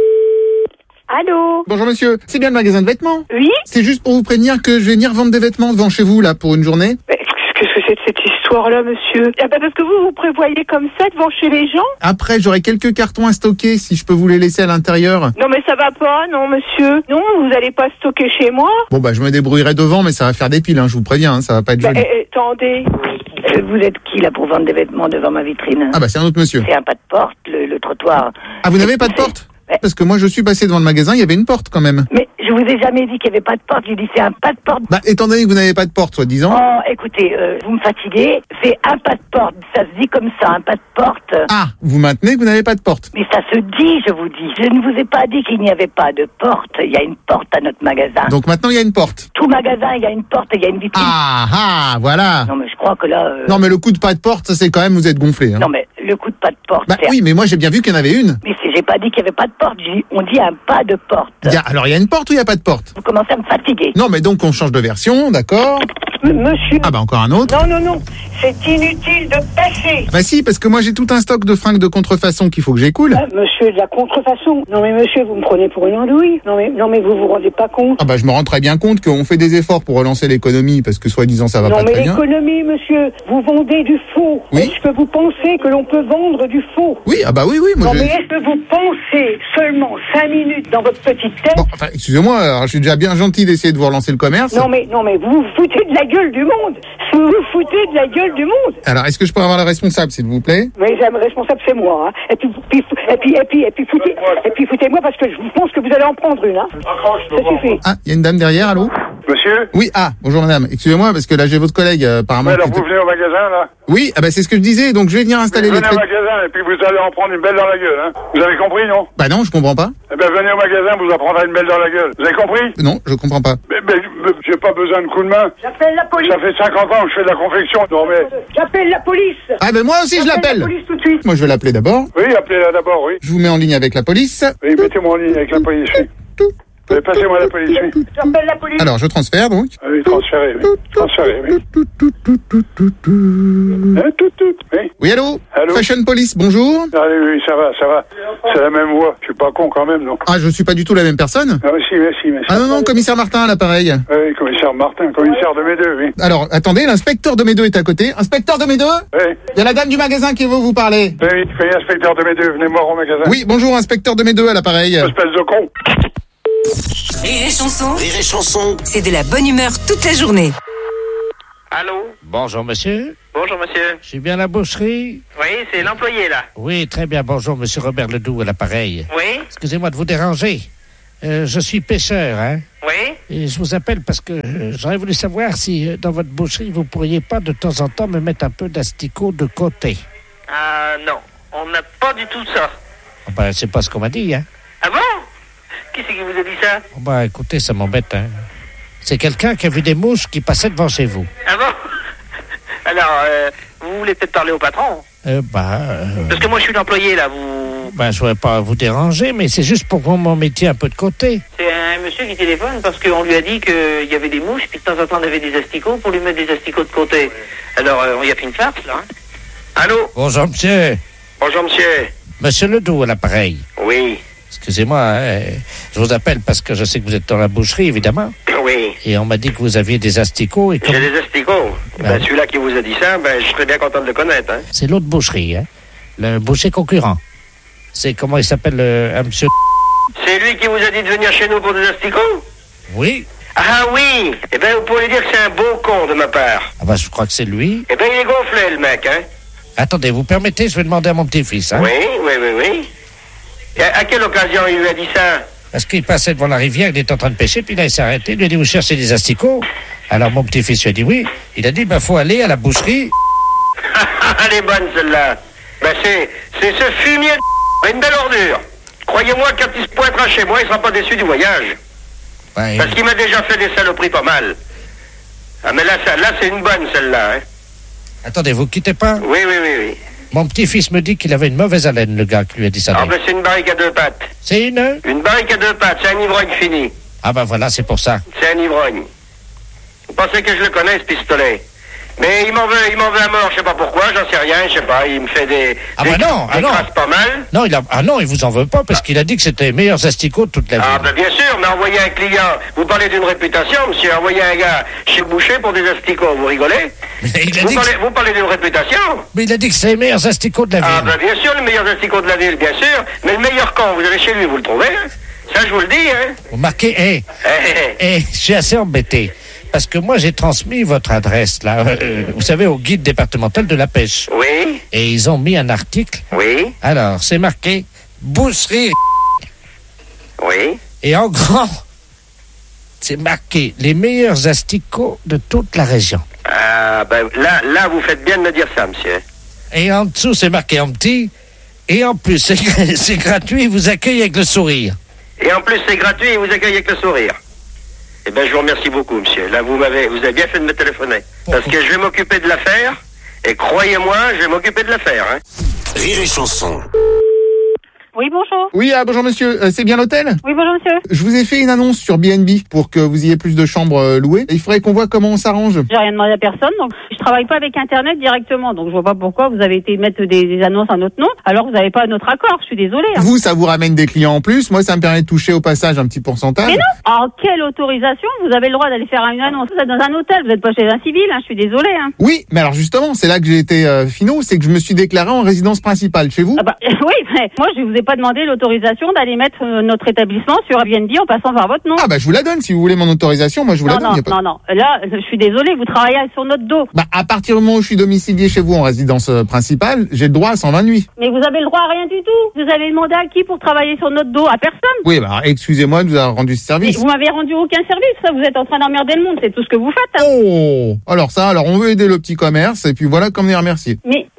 Allô? Bonjour monsieur, c'est bien le magasin de vêtements? Oui? C'est juste pour vous prévenir que je vais venir vendre des vêtements devant chez vous, là, pour une journée. Qu'est-ce que c'est de cette histoire-là, monsieur? Ah bah parce que vous prévoyez comme ça devant chez les gens? Après, j'aurai quelques cartons à stocker, si je peux vous les laisser à l'intérieur. Non mais ça va pas, non monsieur. Non, vous allez pas stocker chez moi? Bon bah je me débrouillerai devant, mais ça va faire des piles, hein, je vous préviens, hein, ça va pas être joli. Attendez. Vous êtes qui là pour vendre des vêtements devant ma vitrine? Ah bah c'est un autre monsieur. C'est un pas de porte, le trottoir. Ah vous n'avez pas de porte? Parce que moi je suis passé devant le magasin, il y avait une porte quand même. Mais je vous ai jamais dit qu'il n'y avait pas de porte, j'ai dit c'est un pas de porte. Bah étant donné que vous n'avez pas de porte, soi-disant. Oh écoutez, vous me fatiguez, c'est un pas de porte, ça se dit comme ça, un pas de porte. Ah, vous maintenez que vous n'avez pas de porte? Mais ça se dit, je vous dis. Je ne vous ai pas dit qu'il n'y avait pas de porte, il y a une porte à notre magasin. Donc maintenant il y a une porte? Tout magasin, il y a une porte et il y a une vitrine. Ah, voilà. Non mais je crois que là... Non mais le coup de pas de porte, ça c'est quand même, vous êtes gonflé. Hein. Non mais le coup de pas de porte... Bah oui, mais moi j'ai bien vu qu'il y en avait une. Mais j'ai pas dit qu'il n'y avait pas de porte, on dit un pas de porte. Alors il y a une porte ou il n'y a pas de porte? Vous commencez à me fatiguer. Non mais donc on change de version, d'accord? Monsieur... Ah bah encore un autre? Non, c'est inutile de passer. Bah si, parce que moi j'ai tout un stock de fringues de contrefaçon qu'il faut que j'écoule. Monsieur, de la contrefaçon? Non mais monsieur, vous me prenez pour une andouille. Non mais vous vous rendez pas compte? Ah bah je me rends très bien compte qu'on fait des efforts pour relancer l'économie parce que soi-disant ça va pas très bien. Non mais l'économie, monsieur, vous vendez du faux. Oui. Est-ce que vous pensez que l'on peut vendre du faux? Oui, ah bah oui, moi non mais est-ce que vous pensez seulement 5 minutes dans votre petite tête? Bon, enfin, excusez-moi, alors, je suis déjà bien gentil d'essayer de vous relancer le commerce. Non mais vous vous foutez de la gueule du monde. Vous vous foutez de la gueule du monde. Alors, est-ce que je peux avoir le responsable, s'il vous plaît? Mais le responsable, c'est moi. Hein. Et puis foutez-moi parce que je pense que vous allez en prendre une. Hein. Ça suffit. Ah, il y a une dame derrière, allô? Monsieur? Oui, bonjour madame. Excusez-moi, parce que là, j'ai votre collègue, apparemment. Ouais, alors vous venez au magasin, là? Oui, ah bah c'est ce que je disais, donc je vais venir installer les... Venez au magasin, et puis vous allez en prendre une belle dans la gueule, hein. Vous avez compris, non? Bah non, je comprends pas. Eh ben, venez au magasin, vous en prendrez une belle dans la gueule. Vous avez compris? Non, je comprends pas. Mais j'ai pas besoin de coup de main. J'appelle la police. Ça fait 50 ans que je fais de la confection. Non, mais... J'appelle la police. Ah ben moi aussi je l'appelle. La police tout de suite. Moi je vais l'appeler d'abord. Oui, appelez-la d'abord, oui. Je vous mets en ligne avec la police. Oui, mettez-moi en ligne avec la police. Passez-moi la police, oui. J'appelle la police. Alors, je transfère, donc. Oui, transférez, oui. Transférez, oui. Oui. Oui, allô? Allô? Fashion Police, bonjour. Allez, oui, ça va. C'est la même voix. Je suis pas con quand même, non? Ah, je suis pas du tout la même personne? Ah, si. Ah non, commissaire Martin, à l'appareil. Oui, commissaire Martin, commissaire de mes deux, oui. Alors, attendez, l'inspecteur de mes deux est à côté. Inspecteur de mes deux? Oui. Il y a la dame du magasin qui veut vous parler. Oui, inspecteur de mes deux, venez me voir au magasin. Oui, bonjour, inspecteur de mes deux à l'appareil. Espèce de con. Rire et chanson, Rire et chanson. c'est de la bonne humeur toute la journée. Allô? Bonjour, monsieur. Bonjour, monsieur. Je suis bien à la boucherie? Oui, c'est l'employé, là. Oui, très bien. Bonjour, monsieur Robert Ledoux à l'appareil. Oui? Excusez-moi de vous déranger. Je suis pêcheur, hein? Oui? Et je vous appelle parce que j'aurais voulu savoir si dans votre boucherie, vous pourriez pas de temps en temps me mettre un peu d'asticot de côté. Ah, non. On n'a pas du tout ça. Oh, ben, c'est pas ce qu'on m'a dit, hein? Ah bon? Qui c'est qui vous a dit ça? Oh, ben, écoutez, ça m'embête, hein? C'est quelqu'un qui a vu des mouches qui passaient devant chez vous. Ah bon? Alors, vous voulez peut-être parler au patron? Parce que moi, je suis l'employé, là, vous... Ben, je voudrais pas vous déranger, mais c'est juste pour que vous m'en mettiez un peu de côté. C'est un monsieur qui téléphone parce qu'on lui a dit qu'il y avait des mouches, puis de temps en temps, on avait des asticots pour lui mettre des asticots de côté. Alors, on y a fait une farce, là, hein? Allô? Bonjour, monsieur. Bonjour, monsieur. Monsieur Ledoux à l'appareil. Oui. Excusez-moi, je vous appelle parce que je sais que vous êtes dans la boucherie, évidemment. Oui. Et on m'a dit que vous aviez des asticots. Et J'ai des asticots. Ben, celui-là qui vous a dit ça, ben, je serais bien content de le connaître, hein. C'est l'autre boucherie, hein. Le boucher concurrent. C'est comment il s'appelle, un monsieur... C'est lui qui vous a dit de venir chez nous pour des asticots? Oui. Ah oui. Eh ben, vous pouvez dire que c'est un beau con de ma part. Ah ben, je crois que c'est lui. Eh ben, il est gonflé, le mec, hein. Attendez, vous permettez, je vais demander à mon petit-fils, hein. Oui. Et à quelle occasion il lui a dit ça? Parce qu'il passait devant la rivière, il était en train de pêcher, puis là, il s'est arrêté, il lui a dit, vous cherchez des asticots? Alors, mon petit-fils lui a dit oui. Il a dit, ben, faut aller à la boucherie. Elle est bonne, celle-là. Ben, c'est ce fumier de une belle ordure. Croyez-moi, quand il se pointera chez moi, il sera pas déçu du voyage. Ben, parce qu'il m'a déjà fait des saloperies pas mal. Ah, mais là c'est une bonne, celle-là, hein. Attendez, vous quittez pas? Oui. Mon petit-fils me dit qu'il avait une mauvaise haleine, le gars qui lui a dit ça. Ah, ben, c'est une barrique à deux pattes. C'est une? Une barrique à deux pattes, c'est un ivrogne fini. Ah, ben voilà, c'est pour ça. C'est un ivrogne. Vous pensez que je le connais, ce pistolet? Mais il m'en veut à mort, je sais pas pourquoi, j'en sais rien, je sais pas, il me fait des crasses pas mal. Non, il vous en veut pas, parce qu'il a dit que c'était les meilleurs asticots de toute la vie. Ah, ben bien sûr, mais envoyer un client, vous parlez d'une réputation, monsieur, envoyer un gars chez le boucher pour des asticots, vous rigolez? Vous parlez d'une réputation? Mais il a dit que c'est les meilleurs asticots de la ville. Ah, ben bien sûr, les meilleurs asticots de la ville, bien sûr, mais le meilleur quand vous allez chez lui, vous le trouvez, hein? Ça, je vous le dis, hein? Vous marquez, je suis assez embêté. Parce que moi, j'ai transmis votre adresse, là, vous savez, au guide départemental de la pêche. Oui. Et ils ont mis un article. Oui. Alors, c'est marqué boucherie. Oui. Et en grand, c'est marqué les meilleurs asticots de toute la région. Ah, ben là, vous faites bien de me dire ça, monsieur. Et en dessous, c'est marqué en petit. Et en plus, c'est gratuit, ils vous accueillent avec le sourire. Et en plus, c'est gratuit, ils vous accueillent avec le sourire. Eh bien, je vous remercie beaucoup, monsieur. Là, vous avez bien fait de me téléphoner. Parce que je vais m'occuper de l'affaire. Et croyez-moi, je vais m'occuper de l'affaire, hein. Rire et chanson. Oui, bonjour. Oui, bonjour monsieur, c'est bien l'hôtel? Oui, bonjour monsieur. Je vous ai fait une annonce sur BNB pour que vous ayez plus de chambres louées. Il faudrait qu'on voit comment on s'arrange. J'ai rien demandé à personne, donc je travaille pas avec Internet directement, donc je vois pas pourquoi vous avez été mettre des annonces à notre nom, alors que vous n'avez pas notre accord, je suis désolée. Hein. Vous, ça vous ramène des clients en plus, moi ça me permet de toucher au passage un petit pourcentage. Mais non, en quelle autorisation vous avez le droit d'aller faire une annonce? Vous êtes dans un hôtel, vous n'êtes pas chez un civil, hein, je suis désolée. Hein. Oui, mais alors justement, c'est là que j'ai été finot, c'est que je me suis déclaré en résidence principale chez vous. Ah bah, oui, mais moi je vous ai pas demandé l'autorisation d'aller mettre notre établissement sur Airbnb en passant par votre nom. Ah bah je vous la donne, si vous voulez mon autorisation, moi je vous la donne. Non, là je suis désolée, vous travaillez sur notre dos. Bah à partir du moment où je suis domicilié chez vous en résidence principale, j'ai le droit à 120 nuits. Mais vous avez le droit à rien du tout. Vous avez demandé à qui pour travailler sur notre dos? À personne. Oui, bah excusez-moi de vous avoir rendu ce service. Mais vous m'avez rendu aucun service, ça, vous êtes en train d'emmerder le monde, c'est tout ce que vous faites. Hein. Oh, alors on veut aider le petit commerce et puis voilà comme les remercier. Mais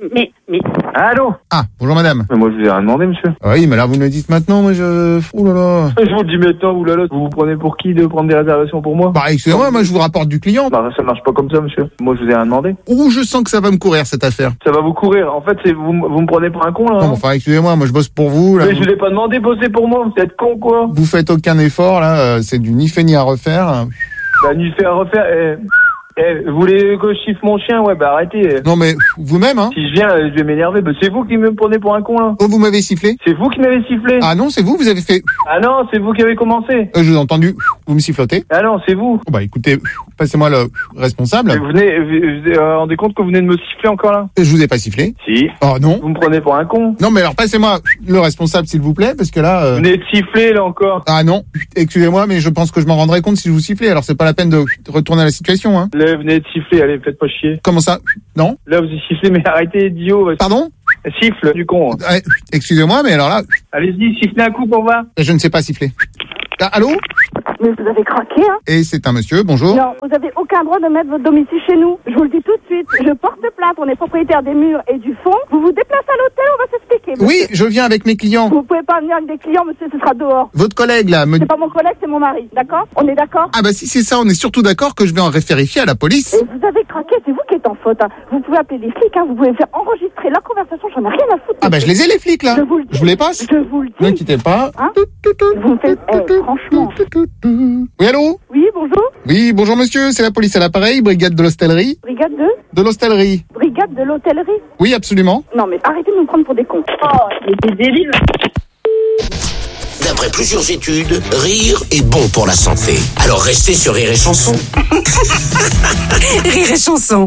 Mais... Allô? Ah, bonjour madame. Mais moi, je vous ai rien demandé, monsieur. Oui, mais là, vous me le dites maintenant, moi, Oh là là. Je vous le dis maintenant, oulala, vous vous prenez pour qui de prendre des réservations pour moi? Bah, excusez-moi, moi, je vous rapporte du client. Bah, ça marche pas comme ça, monsieur. Moi, je vous ai rien demandé. Ouh, je sens que ça va me courir, cette affaire. Ça va vous courir. En fait, vous me prenez pour un con, là. Non, Hein. enfin, excusez-moi, moi, je bosse pour vous, là. Mais je vous ai pas demandé de bosser pour moi. Vous êtes con, quoi. Vous faites aucun effort, là. C'est du ni fait ni à refaire. Bah, ni fait à refaire. Vous voulez que je chiffre mon chien? Ouais, bah arrêtez. Non, mais vous-même, hein. Si je viens, je vais m'énerver. Bah, c'est vous qui me prenez pour un con, là. Oh, vous m'avez sifflé? C'est vous qui m'avez sifflé. Ah non, c'est vous avez fait... Ah non, c'est vous qui avez commencé. Je vous ai entendu, vous me sifflotez. Ah non, c'est vous. Bah écoutez, passez-moi le responsable. Vous vous rendez compte que vous venez de me siffler encore, là? Je vous ai pas sifflé. Si. Oh non. Vous me prenez pour un con. Non, mais alors passez-moi le responsable, s'il vous plaît, parce que là... Vous venez de siffler, là, encore. Ah non, excusez-moi, mais je pense que je m'en rendrai compte si je vous sifflais, alors c'est pas la peine de retourner à la situation, hein. Là, vous venez de siffler, allez, faites pas chier. Comment ça? Non. Là, vous sifflez, mais arrêtez, idiot. Pardon? Siffle, du con. Excusez-moi, mais alors là... Allez-y, sifflez un coup pour voir. Je ne sais pas siffler. Ah, allô? Mais vous avez craqué, hein? Et c'est un monsieur, bonjour. Non, vous avez aucun droit de mettre votre domicile chez nous. Je vous le dis tout de suite. Je porte plainte. On est propriétaire des murs et du fond. Vous vous déplacez à l'hôtel, on va s'expliquer. Oui, je viens avec mes clients. Vous pouvez pas venir avec des clients, monsieur, ce sera dehors. Votre collègue, là, me... C'est pas mon collègue, c'est mon mari, d'accord? On est d'accord? Ah bah si c'est ça, on est surtout d'accord que je vais en référifier à la police. Et vous avez craqué, c'est vous qui êtes en faute, hein. Vous pouvez appeler les flics, hein. Vous pouvez faire enregistrer la conversation, j'en ai rien à foutre. Ah bah je les ai, les flics, là. Je vous les passe. Je vous le dis. Ne quittez pas. Hein? Vous me faites... franchement. Oui, allô? Oui, bonjour. Oui, bonjour monsieur, c'est la police à l'appareil, brigade de l'hostellerie. Brigade de? De l'hostellerie. Brigade de l'hôtellerie? Oui, absolument. Non, mais arrêtez de nous prendre pour des cons. Oh, mais des débiles. D'après plusieurs études, rire est bon pour la santé. Alors restez sur Rire et Chanson. Rire et Chanson.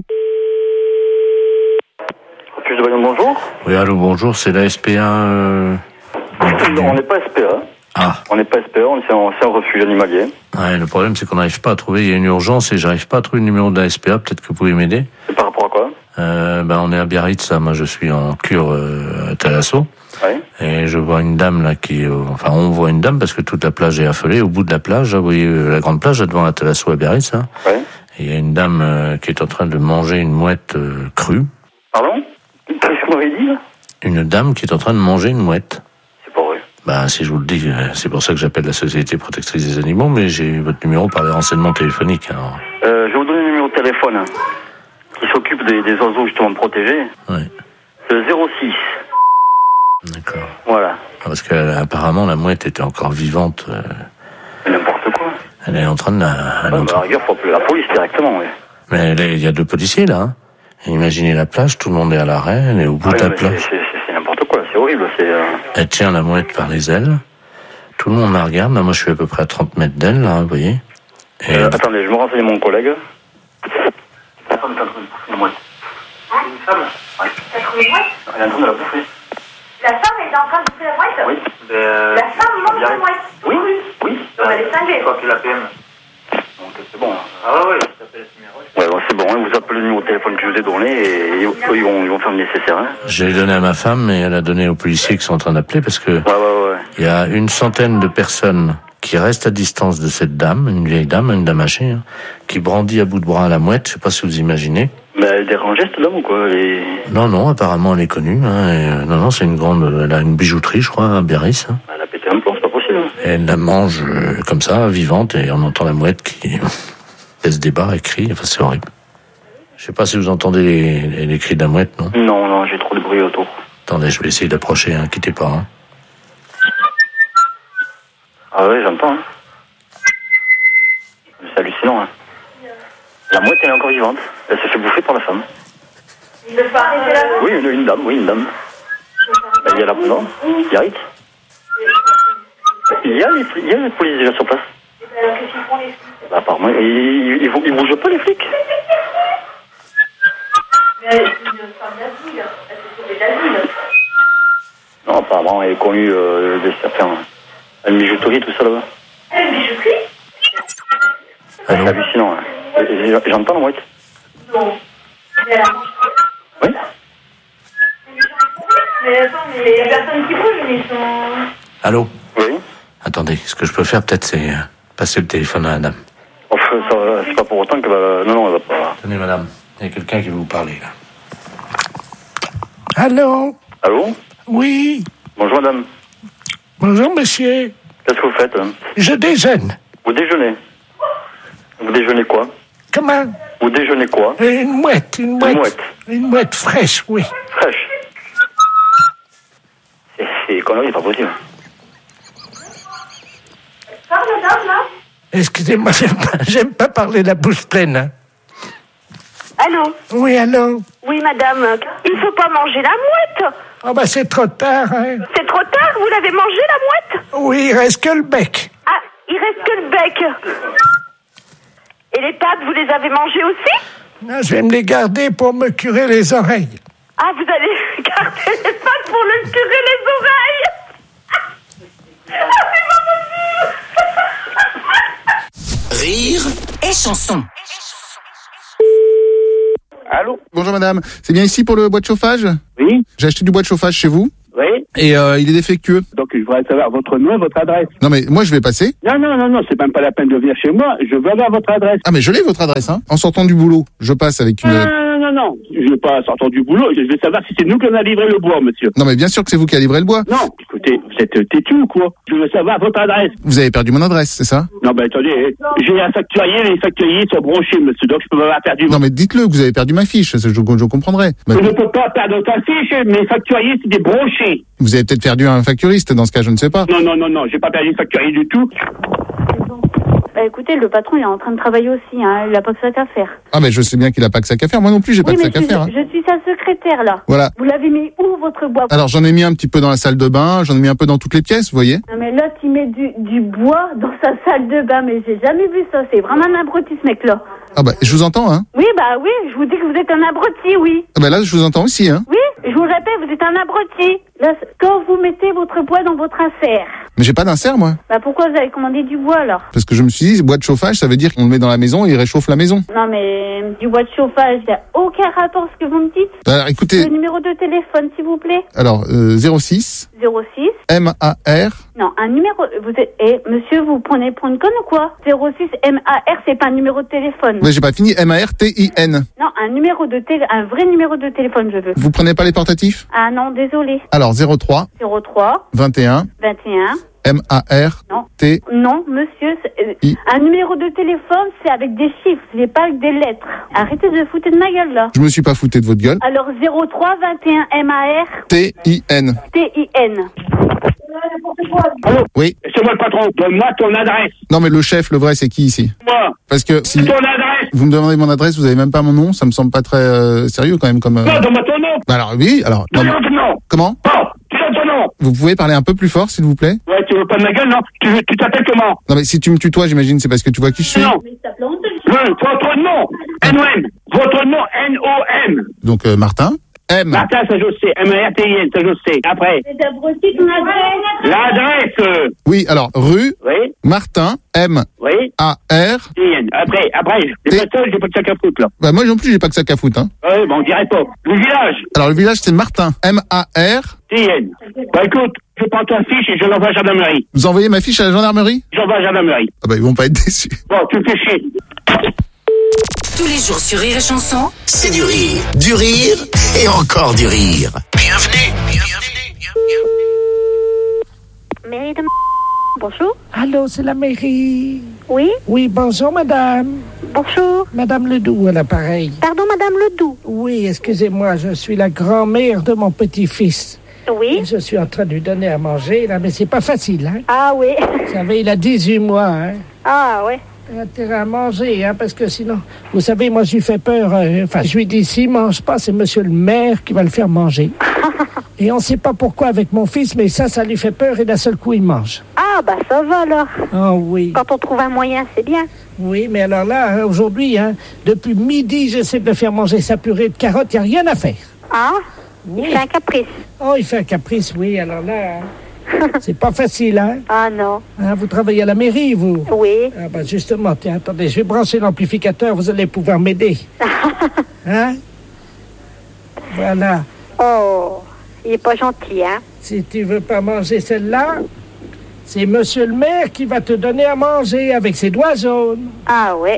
Bonjour. Oui, allô, bonjour, c'est la SPA. Non, on n'est pas SPA. Ah. On n'est pas SPA, c'est un refuge animalier. Ouais, le problème, c'est qu'on n'arrive pas à trouver, il y a une urgence et j'arrive pas à trouver le numéro de la SPA, peut-être que vous pouvez m'aider. Et par rapport à quoi? On est à Biarritz, là, moi je suis en cure à Thalasso. Ouais. Et je vois une dame là on voit une dame parce que toute la plage est affolée. Au bout de la plage, là, vous voyez la grande plage là, devant la Thalasso à Biarritz. Là. Ouais. Et il y a une dame qui est en train de manger une mouette crue. Pardon? Qu'est-ce que vous m'avez dit là? Une dame qui est en train de manger une mouette. C'est pas vrai. Bah si je vous le dis, c'est pour ça que j'appelle la Société Protectrice des Animaux, mais j'ai votre numéro par les renseignements téléphoniques. Alors. Je vais vous donner le numéro de téléphone hein, qui s'occupe des oiseaux justement protégés. Ouais. C'est le 06. D'accord. Voilà. Parce qu'apparemment la mouette était encore vivante. N'importe quoi. Elle est en train de À la rigueur, faut appeler la police directement, oui. Mais il y a 2 policiers là. Hein. Imaginez la plage, tout le monde est à l'arrêt, elle est au bout de la plage. C'est n'importe quoi, c'est horrible. Elle tient la mouette par les ailes. Tout le monde la regarde. Là, moi, je suis à peu près à 30 mètres d'elle, là, vous voyez. Et attendez, je me renseigne mon collègue. La femme est en train de bouffer une mouette. Une femme? Ouais. Elle est en train de la bouffer. La femme est en train de bouffer la mouette? Oui. La femme mange la mouette? Oui, oui. On va les cinglés. Il faut appeler la PM. Donc c'est bon. Ah ouais, ouais, bon, c'est bon, hein, vous appelez le numéro de téléphone que je vous ai donné et ils vont faire le nécessaire. Hein. J'ai donné à ma femme et elle a donné aux policiers qui sont en train d'appeler parce que il y a une centaine de personnes qui restent à distance de cette dame, une vieille dame, une dame âgée, hein, qui brandit à bout de bras la mouette, je sais pas si vous imaginez. Mais elle dérange cette dame ou quoi? Non, apparemment elle est connue. Hein, non, c'est une grande, elle a une bijouterie, je crois, à Biarritz. Hein. Elle a pété un plomb, c'est pas possible. Et elle la mange comme ça, vivante, et on entend la mouette qui se débat et crie, enfin c'est horrible. Je sais pas si vous entendez les cris de la mouette, non? Non, j'ai trop de bruit autour. Attendez, je vais essayer d'approcher, hein, quittez pas. Hein. Ah ouais, j'entends. Hein. C'est hallucinant. Hein. La mouette, elle est encore vivante. Elle se fait bouffer par la femme. Il veut pas arrêter la mouette? Oui, une dame. Il y a la non, Biarritz. Il y a les polices déjà sur place. Alors qu'est-ce qu'ils font les flics? Bah, apparemment, ils bougent pas les flics. Mais elle est une femme d'asile. Elle s'est sauvée d'asile. Non, apparemment, elle est connue de certains. Une bijouterie, tout ça là-bas. Elle est une bijouterie? C'est hallucinant. Hein. J'entends la mouette. Non. Mais elle a mangé. Oui. Mais attends, mais il y a personne qui bouge, mais ils sont... Allô? Oui. Attendez, ce que je peux faire peut-être c'est passer le téléphone à la dame. Enfin, c'est pas pour autant qu'elle va... Non, elle va pas... Tenez madame, il y a quelqu'un qui veut vous parler là. Allô? Allô? Oui. Bonjour madame. Bonjour monsieur. Qu'est-ce que vous faites? Je déjeune. Vous déjeunez? Vous déjeunez quoi? Comment? Vous déjeunez quoi? Une mouette. Une mouette fraîche, oui. Fraîche? C'est connerie, c'est pas possible. Madame, là? Excusez-moi, j'aime pas parler la bouche pleine. Hein. Allô? Oui, allô? Oui, madame. Il ne faut pas manger la mouette. Oh, bah, c'est trop tard, hein. C'est trop tard, vous l'avez mangé, la mouette? Oui, il reste que le bec. Ah, il reste que le bec. Et les pattes, vous les avez mangées aussi? Non, je vais me les garder pour me curer les oreilles. Ah, vous allez garder les pattes pour le curer les oreilles? Ah, c'est pas possible. Rire et chanson. Allô? Bonjour madame, c'est bien ici pour le bois de chauffage? Oui. J'ai acheté du bois de chauffage chez vous. Oui. Et il est défectueux. Donc je voudrais savoir votre nom et votre adresse. Non mais moi je vais passer. Non, c'est même pas la peine de venir chez moi. Je veux avoir votre adresse. Ah mais je l'ai votre adresse, hein. En sortant du boulot, je passe avec une... Non. Je vais pas sortir du boulot. Je veux savoir si c'est nous qui on a livré le bois, monsieur. Non mais bien sûr que c'est vous qui avez livré le bois. Non, écoutez, vous êtes têtu ou quoi? Je veux savoir votre adresse. Vous avez perdu mon adresse, c'est ça? Non, ben attendez, j'ai un facturier, les facturiers sont brochés, monsieur, donc je peux pas avoir perdu. Non mais dites-le que vous avez perdu ma fiche, je comprendrai. Je ne peux pas perdre ta fiche, mes facturiers c'est des brochés. Vous avez peut-être perdu un facturiste dans ce cas, je ne sais pas. Non, j'ai pas perdu le facturier du tout. Bah écoutez, le patron il est en train de travailler aussi, hein. Il a pas que ça qu'à faire. Ah mais je sais bien qu'il a pas que ça qu'à faire, moi non plus j'ai pas que ça qu'à faire. Hein. Je suis sa secrétaire là. Voilà. Vous l'avez mis où votre bois? Alors j'en ai mis un petit peu dans la salle de bain, j'en ai mis un peu dans toutes les pièces, vous voyez. Non mais l'autre il met du bois dans sa salle de bain, mais j'ai jamais vu ça, c'est vraiment un abruti ce mec là. Ah bah je vous entends, hein. Oui, je vous dis que vous êtes un abruti, oui. Ah bah là je vous entends aussi, hein. Oui, je vous le répète, vous êtes un abruti. Là, quand vous mettez votre bois dans votre insert. Mais j'ai pas d'insert moi. Bah pourquoi vous avez commandé du bois alors? Parce que je me suis dit, bois de chauffage, ça veut dire qu'on le met dans la maison et il réchauffe la maison. Non mais du bois de chauffage, il n'y a aucun rapport ce que vous me dites. Alors écoutez... Le numéro de téléphone s'il vous plaît. Alors 06 MAR. Non, un numéro... monsieur, vous prenez pour une conne ou quoi? 06 MAR, c'est pas un numéro de téléphone. Mais j'ai pas fini, MARTIN. Non, un vrai numéro de téléphone je veux. Vous prenez pas les portatifs? Ah non, désolé. Alors 03 21 MAR non. T. Non, monsieur, un numéro de téléphone, c'est avec des chiffres, c'est pas avec des lettres. Arrêtez de foutre de ma gueule, là. Je me suis pas fouté de votre gueule. Alors, 03 21 MAR TIN. Allô? Oui. C'est moi le patron, donne-moi ton adresse. Non, mais le chef, le vrai, c'est qui ici? Moi. Parce que si ton adresse. Vous me demandez mon adresse, vous avez même pas mon nom, ça me semble pas très sérieux quand même comme... Non, donne-moi ton nom. Bah alors, oui, alors... Non. Comment? Non, tu donnes ton nom. Vous pouvez parler un peu plus fort, s'il vous plaît? Ouais, tu veux pas de ma gueule, non? Tu t'appelles comment? Non, mais si tu me tutoies, j'imagine, c'est parce que tu vois qui je suis? Non. Votre nom. N-O-M. Votre nom, N-O-M. Donc, Martin. M. Martin, ça je sais. M-A-R-T-I-N, ça je sais. Après. C'est abruti ton adresse. L'adresse. Oui, alors, rue. Oui. Martin. M. Oui. A-R. T-I-N. Après. J'ai pas de seul, j'ai pas de sac à foutre, là. Bah, moi non plus, j'ai pas que ça qu'à foutre, hein. Oui, bon, on dirait pas. Le village. Alors, le village, c'est Martin. M-A-R. T-I-N. Bah, écoute, je prends ta fiche et je l'envoie à la gendarmerie. Vous envoyez ma fiche à la gendarmerie? J'envoie à la gendarmerie. Ah bah, ils vont pas être déçus. Bon, tu me fais chier. Tous les jours sur Rire et Chanson, c'est du rire et encore du rire. Bienvenue. Mairie de... Bonjour. Allô, c'est la mairie. Oui. Oui, bonjour madame. Bonjour. Madame Ledoux à l'appareil. Pardon, madame Ledoux. Oui, excusez-moi, je suis la grand-mère de mon petit-fils. Oui. Et je suis en train de lui donner à manger, là, mais c'est pas facile, hein. Ah oui. Vous savez, il a 18 mois, hein. Ah ouais. Il a intérêt à manger, hein, parce que sinon, vous savez, moi, je lui fais peur. Je lui dis, s'il mange pas, c'est monsieur le maire qui va le faire manger. Et on sait pas pourquoi avec mon fils, mais ça lui fait peur et d'un seul coup, il mange. Ah, bah ça va alors. Ah oui. Quand on trouve un moyen, c'est bien. Oui, mais alors là, hein, aujourd'hui, hein, depuis midi, j'essaie de le faire manger sa purée de carottes, il n'y a rien à faire. Ah, oui. Il fait un caprice. Oh, il fait un caprice, oui, alors là... C'est pas facile, hein? Ah non. Hein, vous travaillez à la mairie, vous? Oui. Ah bah justement, tiens, attendez, je vais brancher l'amplificateur, vous allez pouvoir m'aider. Hein? Voilà. Oh, il est pas gentil, hein? Si tu veux pas manger celle-là, c'est monsieur le maire qui va te donner à manger avec ses doigts jaunes. Ah ouais.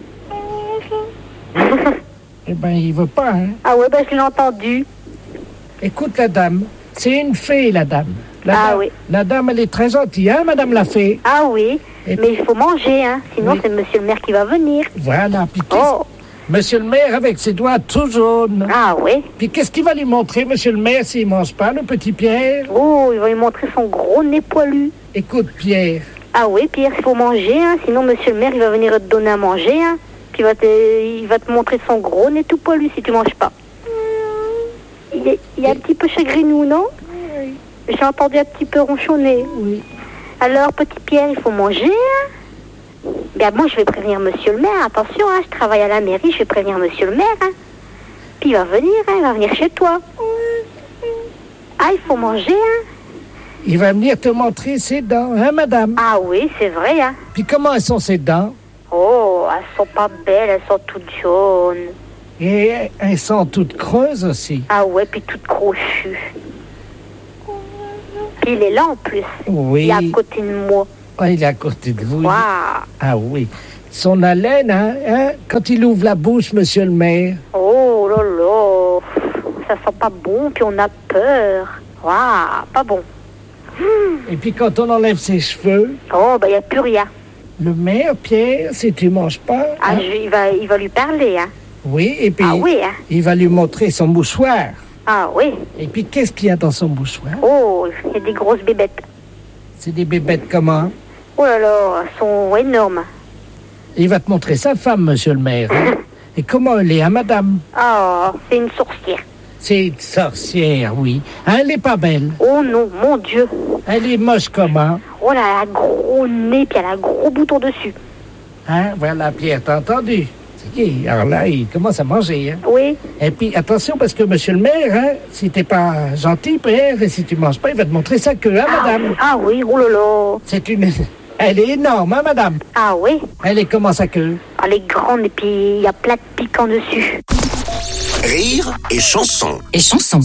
Eh ben, il veut pas, hein? Ah ouais, ben je l'ai entendu. Écoute la dame, c'est une fée la dame. Oui. La dame, elle est très gentille, hein, madame la fée? Ah oui, mais il faut manger, hein. Sinon c'est monsieur le maire qui va venir. Voilà, puis monsieur le maire avec ses doigts tout jaunes. Ah oui. Puis qu'est-ce qu'il va lui montrer, monsieur le maire, s'il mange pas, le petit Pierre? Oh, il va lui montrer son gros nez poilu. Écoute, Pierre. Ah oui, Pierre, il faut manger, hein. Sinon monsieur le maire, il va venir te donner à manger, hein. Puis il va te montrer son gros nez tout poilu si tu manges pas. Il est un petit peu chagrinou, non? Oui. J'ai entendu un petit peu ronchonner. Oui. Alors, petit Pierre, il faut manger, hein? Bien, moi, je vais prévenir monsieur le maire. Attention, hein, je travaille à la mairie, je vais prévenir monsieur le maire, hein. Puis il va venir chez toi. Ah, il faut manger, hein? Il va venir te montrer ses dents, hein, madame? Ah oui, c'est vrai, hein. Puis comment elles sont ses dents? Oh, elles sont pas belles, elles sont toutes jaunes. Et elles sont toutes creuses aussi. Ah ouais, puis toutes crochues. Puis il est là en plus. Oui. Il est à côté de moi. Oh, il est à côté de vous. Wow. Ah oui. Son haleine, hein, quand il ouvre la bouche, monsieur le maire. Oh là là. Ça sent pas bon, puis on a peur. Waouh, pas bon. Et puis quand on enlève ses cheveux... Oh, il n'y a plus rien. Le maire, Pierre, si tu manges pas... Ah, hein? il va lui parler, hein. Oui, et puis hein? Il va lui montrer son mouchoir. Ah oui. Et puis qu'est-ce qu'il y a dans son mouchoir? Oh, il y a des grosses bébêtes. C'est des bébêtes comment? Oh là là, elles sont énormes. Il va te montrer sa femme, monsieur le maire. Hein? Et comment elle est, hein, madame? Oh, c'est une sorcière. C'est une sorcière, oui. Hein, elle est pas belle. Oh non, mon Dieu. Elle est moche comment? Oh là, elle a un gros nez, puis elle a un gros bouton dessus. Hein, voilà, Pierre, t'as entendu? C'est qui? Alors là, il commence à manger, hein? Oui. Et puis, attention, parce que monsieur le maire, hein, si t'es pas gentil, Pierre, et si tu manges pas, il va te montrer sa queue, hein, madame? Ah oui, oh là là. C'est une... Elle est énorme, hein, madame? Ah oui. Elle est comment, sa queue? Elle est grande, et puis il y a plein de piquants dessus. Rire et chanson. Et chanson.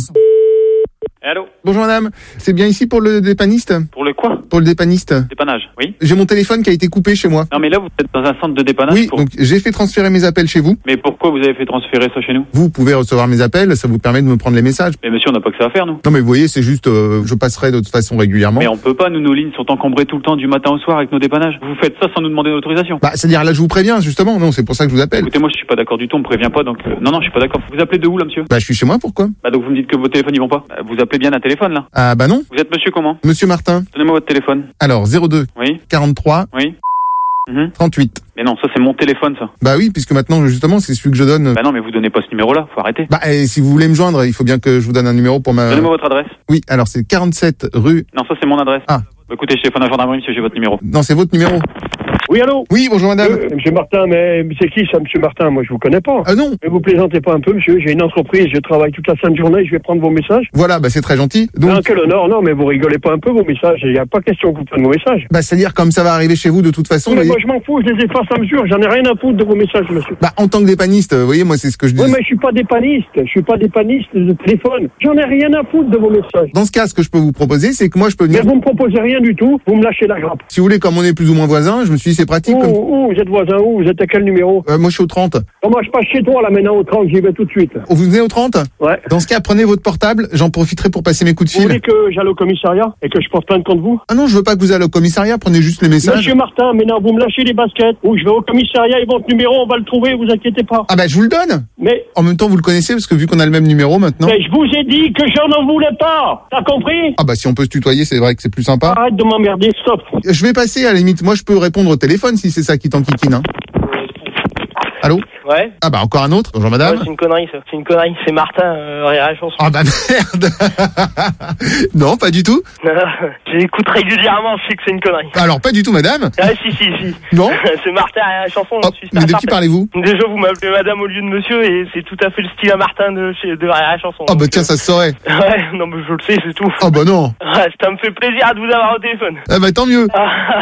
Allô? Bonjour madame, c'est bien ici pour le dépanniste? Pour le quoi? Pour le dépanniste. Dépannage, oui. J'ai mon téléphone qui a été coupé chez moi. Non mais là vous êtes dans un centre de dépannage. Oui, donc j'ai fait transférer mes appels chez vous. Mais pourquoi vous avez fait transférer ça chez nous? Vous pouvez recevoir mes appels, ça vous permet de me prendre les messages. Mais monsieur, on n'a pas que ça à faire, nous. Non mais vous voyez, c'est juste, je passerai de toute façon régulièrement. Mais on peut pas, nous, nos lignes sont encombrées tout le temps du matin au soir avec nos dépannages. Vous faites ça sans nous demander l'autorisation. Bah, c'est-à-dire là je vous préviens, justement, non, c'est pour ça que je vous appelle. Écoutez, moi je suis pas d'accord du tout, on me prévient pas, donc non, je suis pas d'accord. Vous appelez de où là, monsieur? Bah je suis chez moi, pourquoi? Bah donc vous me dites que vos téléphones ils vont pas. Vous appelez bien un téléphone là? Ah bah non. Vous êtes monsieur comment? Monsieur Martin. Donnez-moi votre téléphone. Alors 02. Oui. 43. Oui. 38. Mais non, ça c'est mon téléphone ça. Bah oui, puisque maintenant justement c'est celui que je donne. Bah non, mais vous donnez pas ce numéro là, faut arrêter. Bah et si vous voulez me joindre, il faut bien que je vous donne un numéro pour ma... Donnez-moi votre adresse. Oui, alors c'est 47 rue... Non, ça c'est mon adresse. Ah. Écoutez, je téléphone à la gendarmerie, monsieur, j'ai votre numéro. Non, c'est votre numéro. Oui, allô? Oui, bonjour madame. Monsieur Martin, mais c'est qui ça, monsieur Martin? Moi, je vous connais pas. Ah non. Mais vous plaisantez pas un peu, monsieur. J'ai une entreprise, je travaille toute la sainte journée, je vais prendre vos messages. Voilà, bah c'est très gentil. Donc... Non, quel honneur, non, mais vous rigolez pas un peu, vos messages. Il n'y a pas question que vous preniez vos messages. Bah c'est-à-dire comme ça va arriver chez vous de toute façon. Mais moi, je m'en fous, je les efface à mesure. J'en ai rien à foutre de vos messages, monsieur. Bah en tant que dépanniste, vous voyez, moi c'est ce que je dis. Oui, mais je suis pas dépanniste. Je suis pas dépanniste de téléphone. J'en ai rien à foutre de vos messages. Dans ce cas, ce que je peux vous proposer, c'est que moi je peux venir... Mais vous me proposez rien du tout, vous me lâchez la grappe. Si vous voulez, comme on est plus ou moins voisins, je me suis dit c'est pratique. Où vous êtes voisin où? Vous êtes à quel numéro? Moi je suis au 30. Oh, moi je passe chez toi là maintenant au 30, j'y vais tout de suite. Oh, vous venez au 30? Ouais. Dans ce cas, prenez votre portable, j'en profiterai pour passer mes coups de fil. Vous voulez que j'aille au commissariat et que je porte plainte contre vous? Ah non, je veux pas que vous allez au commissariat, prenez juste les messages. Monsieur Martin, maintenant vous me lâchez les baskets, ou je vais au commissariat et votre numéro, on va le trouver, vous inquiétez pas. Ah bah je vous le donne. Mais... En même temps, vous le connaissez, parce que vu qu'on a le même numéro maintenant... Mais je vous ai dit que j'en en voulais pas. T'as compris? Ah bah si on peut se tutoyer, c'est vrai que c'est plus sympa. Arrête de m'emmerder, stop. Je vais passer, à la limite, moi je peux répondre au téléphone si c'est ça qui t'enquiquine, hein. Allô? Ouais. Ah bah encore un autre. Bonjour madame. Ouais, c'est une connerie ça. C'est une connerie. C'est Martin, la chanson. Ah bah merde. Non, pas du tout. J'écoute régulièrement, je sais que c'est une connerie. Alors pas du tout madame. Ah si. Non. C'est Martin, la chanson. Oh, mais de qui parlez-vous? Déjà vous m'appelez madame au lieu de monsieur et c'est tout à fait le style à Martin de la chanson. Ah bah tiens, ça se saurait. Ouais, non mais je le sais, c'est tout. Ah bah non. Ouais, ça me fait plaisir de vous avoir au téléphone. Ah bah tant mieux.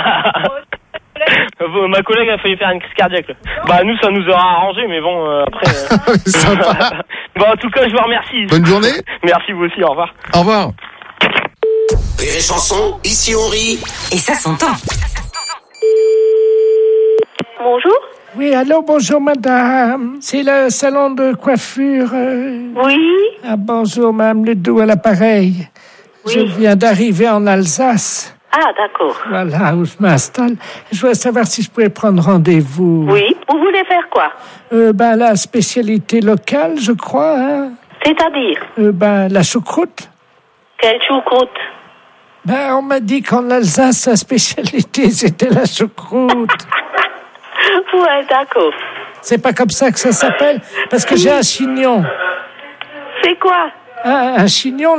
Ma collègue a failli faire une crise cardiaque là. Bah nous ça nous aura arrangé mais bon après Sympa. Bon en tout cas je vous remercie. Bonne journée. Merci vous aussi, au revoir. Au revoir. Rire et chanson, ici on rit. Et ça s'entend. Bonjour. Oui, allô, bonjour madame. C'est le salon de coiffure. Oui. Ah, bonjour madame Ledoux à l'appareil. Oui. Je viens d'arriver en Alsace. Ah, d'accord. Voilà où je m'installe. Je voulais savoir si je pouvais prendre rendez-vous. Oui. Vous voulez faire quoi? La spécialité locale, je crois. Hein. C'est-à-dire? La choucroute. Quelle choucroute? On m'a dit qu'en Alsace, sa spécialité, c'était la choucroute. Ouais, d'accord. C'est pas comme ça que ça s'appelle? Parce que j'ai un chignon. C'est quoi? Un chignon,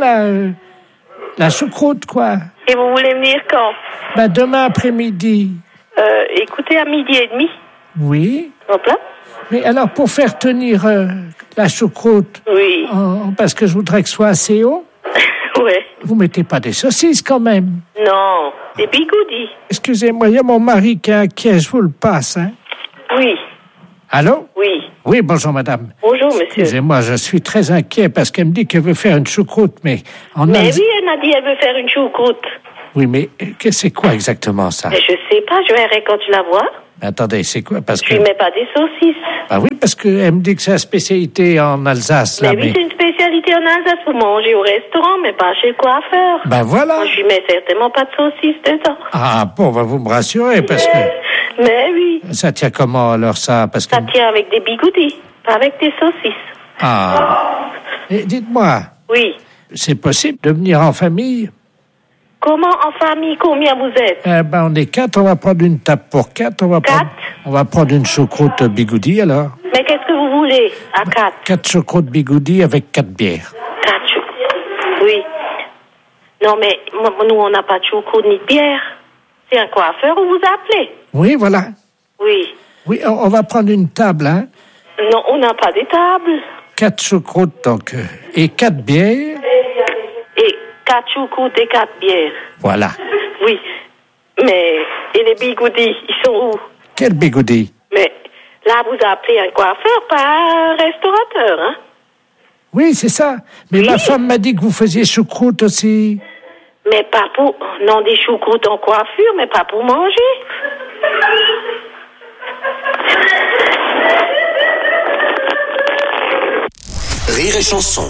la choucroute, quoi. Et vous voulez venir quand? Demain après-midi. Écoutez, à 12h30. Oui. Hop là. Mais alors, pour faire tenir la choucroute, oui. Parce que je voudrais que ce soit assez haut, ouais. Vous mettez pas des saucisses quand même? Non, des bigoudis. Excusez-moi, il y a mon mari qui est inquiet, je vous le passe, hein? Oui. Allô? Oui. Oui, bonjour madame. Bonjour monsieur. Excusez-moi, je suis très inquiet parce qu'elle me dit qu'elle veut faire une choucroute, mais oui, elle m'a dit qu'elle veut faire une choucroute. Oui, mais c'est quoi exactement ça? Mais je sais pas, je verrai quand tu la vois. Attendez, c'est quoi? Parce que... Tu mets pas des saucisses. Oui, parce qu'elle me dit que c'est la spécialité en Alsace. Mais oui, c'est une spécialité en Alsace. Vous mangez au restaurant, mais pas chez le coiffeur. Voilà. Moi, je lui mets certainement pas de saucisses dedans. Ah, bon, vous me rassurez, parce que... Mais oui. Ça tient comment, alors, ça? Parce que... Ça tient avec des bigoudis, pas avec des saucisses. Ah. Et dites-moi. Oui. C'est possible de venir en famille? Comment en famille? Combien vous êtes? On est 4, on va prendre une table pour 4. On va prendre une choucroute bigoudi, alors. Mais qu'est-ce que vous voulez à 4? 4 choucroutes bigoudi avec 4 bières. 4 choucroutes? Oui. Non, mais nous, on n'a pas de choucroute ni de bière. C'est un coiffeur où vous appelez. Oui, voilà. Oui. Oui, on va prendre une table, hein? Non, on n'a pas des tables. 4 choucroutes, donc, et 4 bières. Et 4 choucroutes et 4 bières. Voilà. Oui. Mais, et les bigoudis, ils sont où? Quel bigoudi? Mais, là, vous appelez un coiffeur, pas un restaurateur, hein? Oui, c'est ça. Mais ma femme m'a dit que vous faisiez choucroute aussi. Mais pas pour... Non, des choucroutes en coiffure, mais pas pour manger. Rire et chanson.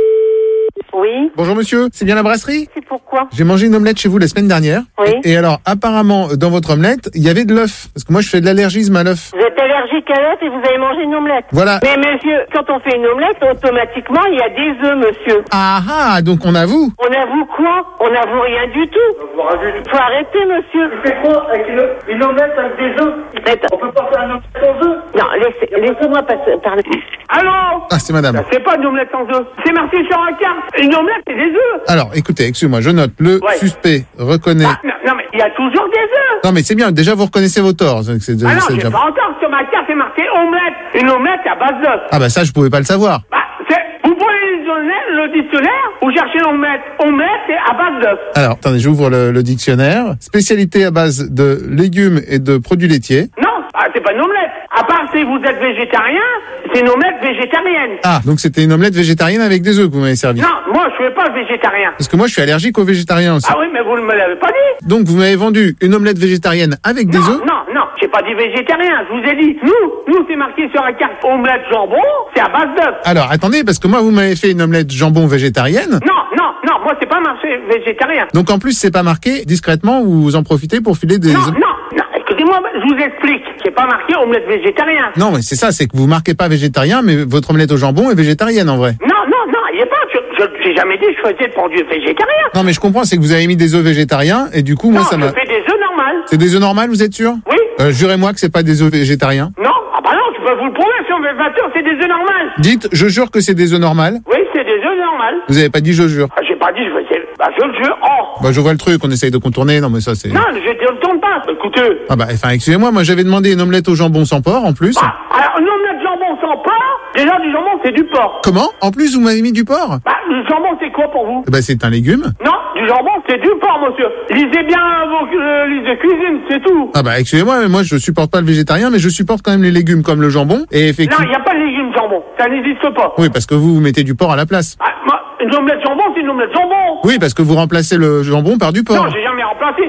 Oui. Bonjour monsieur, c'est bien la brasserie? C'est pourquoi? J'ai mangé une omelette chez vous la semaine dernière. Oui. Et alors, apparemment, dans votre omelette, il y avait de l'œuf. Parce que moi, je fais de l'allergisme à l'œuf. Vous êtes allergique à l'œuf et vous avez mangé une omelette. Voilà. Mais monsieur, quand on fait une omelette, automatiquement, il y a des œufs, monsieur. Ah, donc on avoue. On avoue quoi? On avoue rien du tout. Faut arrêter, monsieur. Tu fais quoi avec une omelette avec des œufs? On peut pas faire une omelette sans œufs? Non, laissez-moi parler. Allô? Ah, c'est madame. C'est pas une omelette sans œufs. C'est marqué sur la carte. Une omelette, c'est des œufs. Alors, écoutez, excusez-moi, je note. Le suspect reconnaît... Non, mais il y a toujours des œufs. Non, mais c'est bien. Déjà, vous reconnaissez vos torts. Non, j'ai pas encore. Sur ma carte, c'est marqué omelette. Une omelette à base d'œufs. Ah, ça, je pouvais pas le savoir. Vous prenez le dictionnaire, vous cherchez l'omelette. Omelette, c'est à base d'œufs. Alors, attendez, j'ouvre le dictionnaire. Spécialité à base de légumes et de produits laitiers. Non, c'est pas une omelette. À part si vous êtes végétarien, c'est une omelette végétarienne. Ah, donc c'était une omelette végétarienne avec des œufs que vous m'avez servi. Non, moi, je suis pas végétarien. Parce que moi, je suis allergique aux végétariens aussi. Ah oui, mais vous ne me l'avez pas dit. Donc, vous m'avez vendu une omelette végétarienne avec des œufs? Non, j'ai pas dit végétarien. Je vous ai dit, nous, c'est marqué sur la carte omelette jambon, c'est à base d'œufs. Alors, attendez, parce que moi, vous m'avez fait une omelette jambon végétarienne. Non, moi, c'est pas marqué végétarien. Donc, en plus, c'est pas marqué discrètement, vous en profitez pour filer des... Non, écoutez-moi, je vous explique. C'est pas marqué omelette végétarien. Non, mais c'est ça, c'est que vous marquez pas végétarien, mais votre omelette au jambon est végétarienne, en vrai. Non, il est pas. J'ai jamais dit que je faisais de produits végétariens. Non, mais je comprends, c'est que vous avez mis des œufs végétariens, et du coup, moi, ça m'a... Non, je fais des œufs normales. C'est des œufs normales, vous êtes sûr? Oui. Jurez-moi que c'est pas des œufs végétariens. Non, je peux vous le prouver, si on veut 20 heures, c'est des œufs normales. Dites, je jure que c'est des œufs normales. Oui, c'est des œufs normales. Vous avez pas dit je jure. J'ai pas dit je faisais... je le jure. Je vois le truc, on essaye de contourner, non mais ça c'est... Non, je ne tourne pas, écoutez. Excusez-moi, moi j'avais demandé une omelette au jambon sans porc, en plus. Alors, une omelette jambon sans porc, déjà du jambon c'est du porc. Comment? En plus, vous m'avez mis du porc? Le jambon c'est quoi pour vous? C'est un légume. Non, du jambon c'est du porc, monsieur. Lisez bien vos listes de cuisine, c'est tout. Excusez-moi, mais moi je supporte pas le végétarien, mais je supporte quand même les légumes comme le jambon, et effectivement... Non, il n'y a pas de légumes jambon, ça n'existe pas. Oui, parce que vous mettez du porc à la place. Une omelette jambon, c'est une omelette jambon. Oui, parce que vous remplacez le jambon par du porc. Non, j'ai jamais remplacé.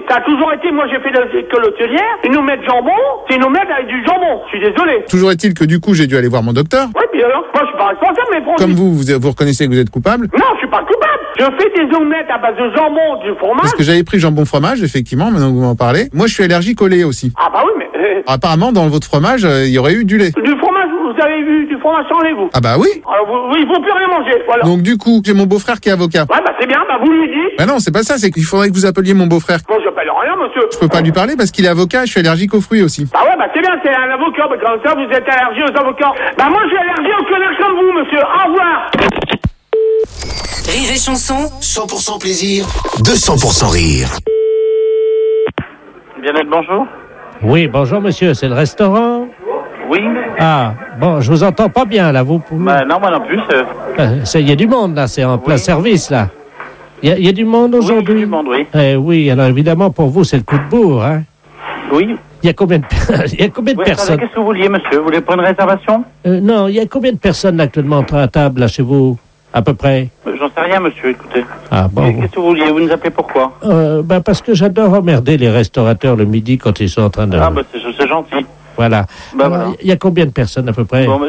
Ça a toujours été, moi j'ai fait de l'école hôtelière, ils nous mettent jambon, c'est ils nous mettent avec du jambon. Je suis désolé. Toujours est-il que du coup, j'ai dû aller voir mon docteur. Ouais, puis alors, moi je suis pas responsable, mais bon. Comme vous reconnaissez que vous êtes coupable. Non, je suis pas coupable. Je fais des omelettes à base de jambon, du fromage. Parce que j'avais pris jambon fromage, effectivement, maintenant que vous m'en parlez. Moi, je suis allergique au lait aussi. Ah bah oui, mais... Apparemment, dans votre fromage, il y aurait eu du lait. Du fromage, vous avez vu du fromage sans lait, vous? Ah bah oui. Alors, oui, il faut plus rien manger, voilà. Donc du coup, j'ai mon beau-frère qui est avocat. Ouais, bah c'est bien, bah vous lui dites. Bah non, c'est pas ça, c'est qu'il faudrait que vous appeliez mon beau-frère. Bon, j'appelle rien, monsieur. Je peux pas lui parler parce qu'il est avocat, je suis allergique aux fruits aussi. Bah ouais, bah c'est bien, c'est un avocat, bah comme ça, vous êtes allergique aux avocats. Bah moi, je suis allergique aux connards comme vous, monsieur. Au revoir. Rire et chanson. 100% plaisir, 200% rire. Bien-être, bonjour. Oui, bonjour monsieur, c'est le restaurant? Oui. Ah, bon, je vous entends pas bien là, vous pouvez... Bah non, moi non plus. Il y a du monde là, c'est en plein service là. Il y a du monde aujourd'hui? Oui, du monde, oui. Oui, alors évidemment pour vous c'est le coup de bourre, hein? Oui. Il y a combien de personnes? Qu'est-ce que vous vouliez, monsieur? Vous voulez prendre une réservation? Non, il y a combien de personnes actuellement à table là chez vous? À peu près? J'en sais rien, monsieur, écoutez. Ah bon. Qu'est-ce que vous vouliez? Vous nous appelez pourquoi? Parce que j'adore emmerder les restaurateurs le midi quand ils sont en train de... Ah bah c'est gentil. Voilà. Bah, voilà. Il y a combien de personnes à peu près? Bon,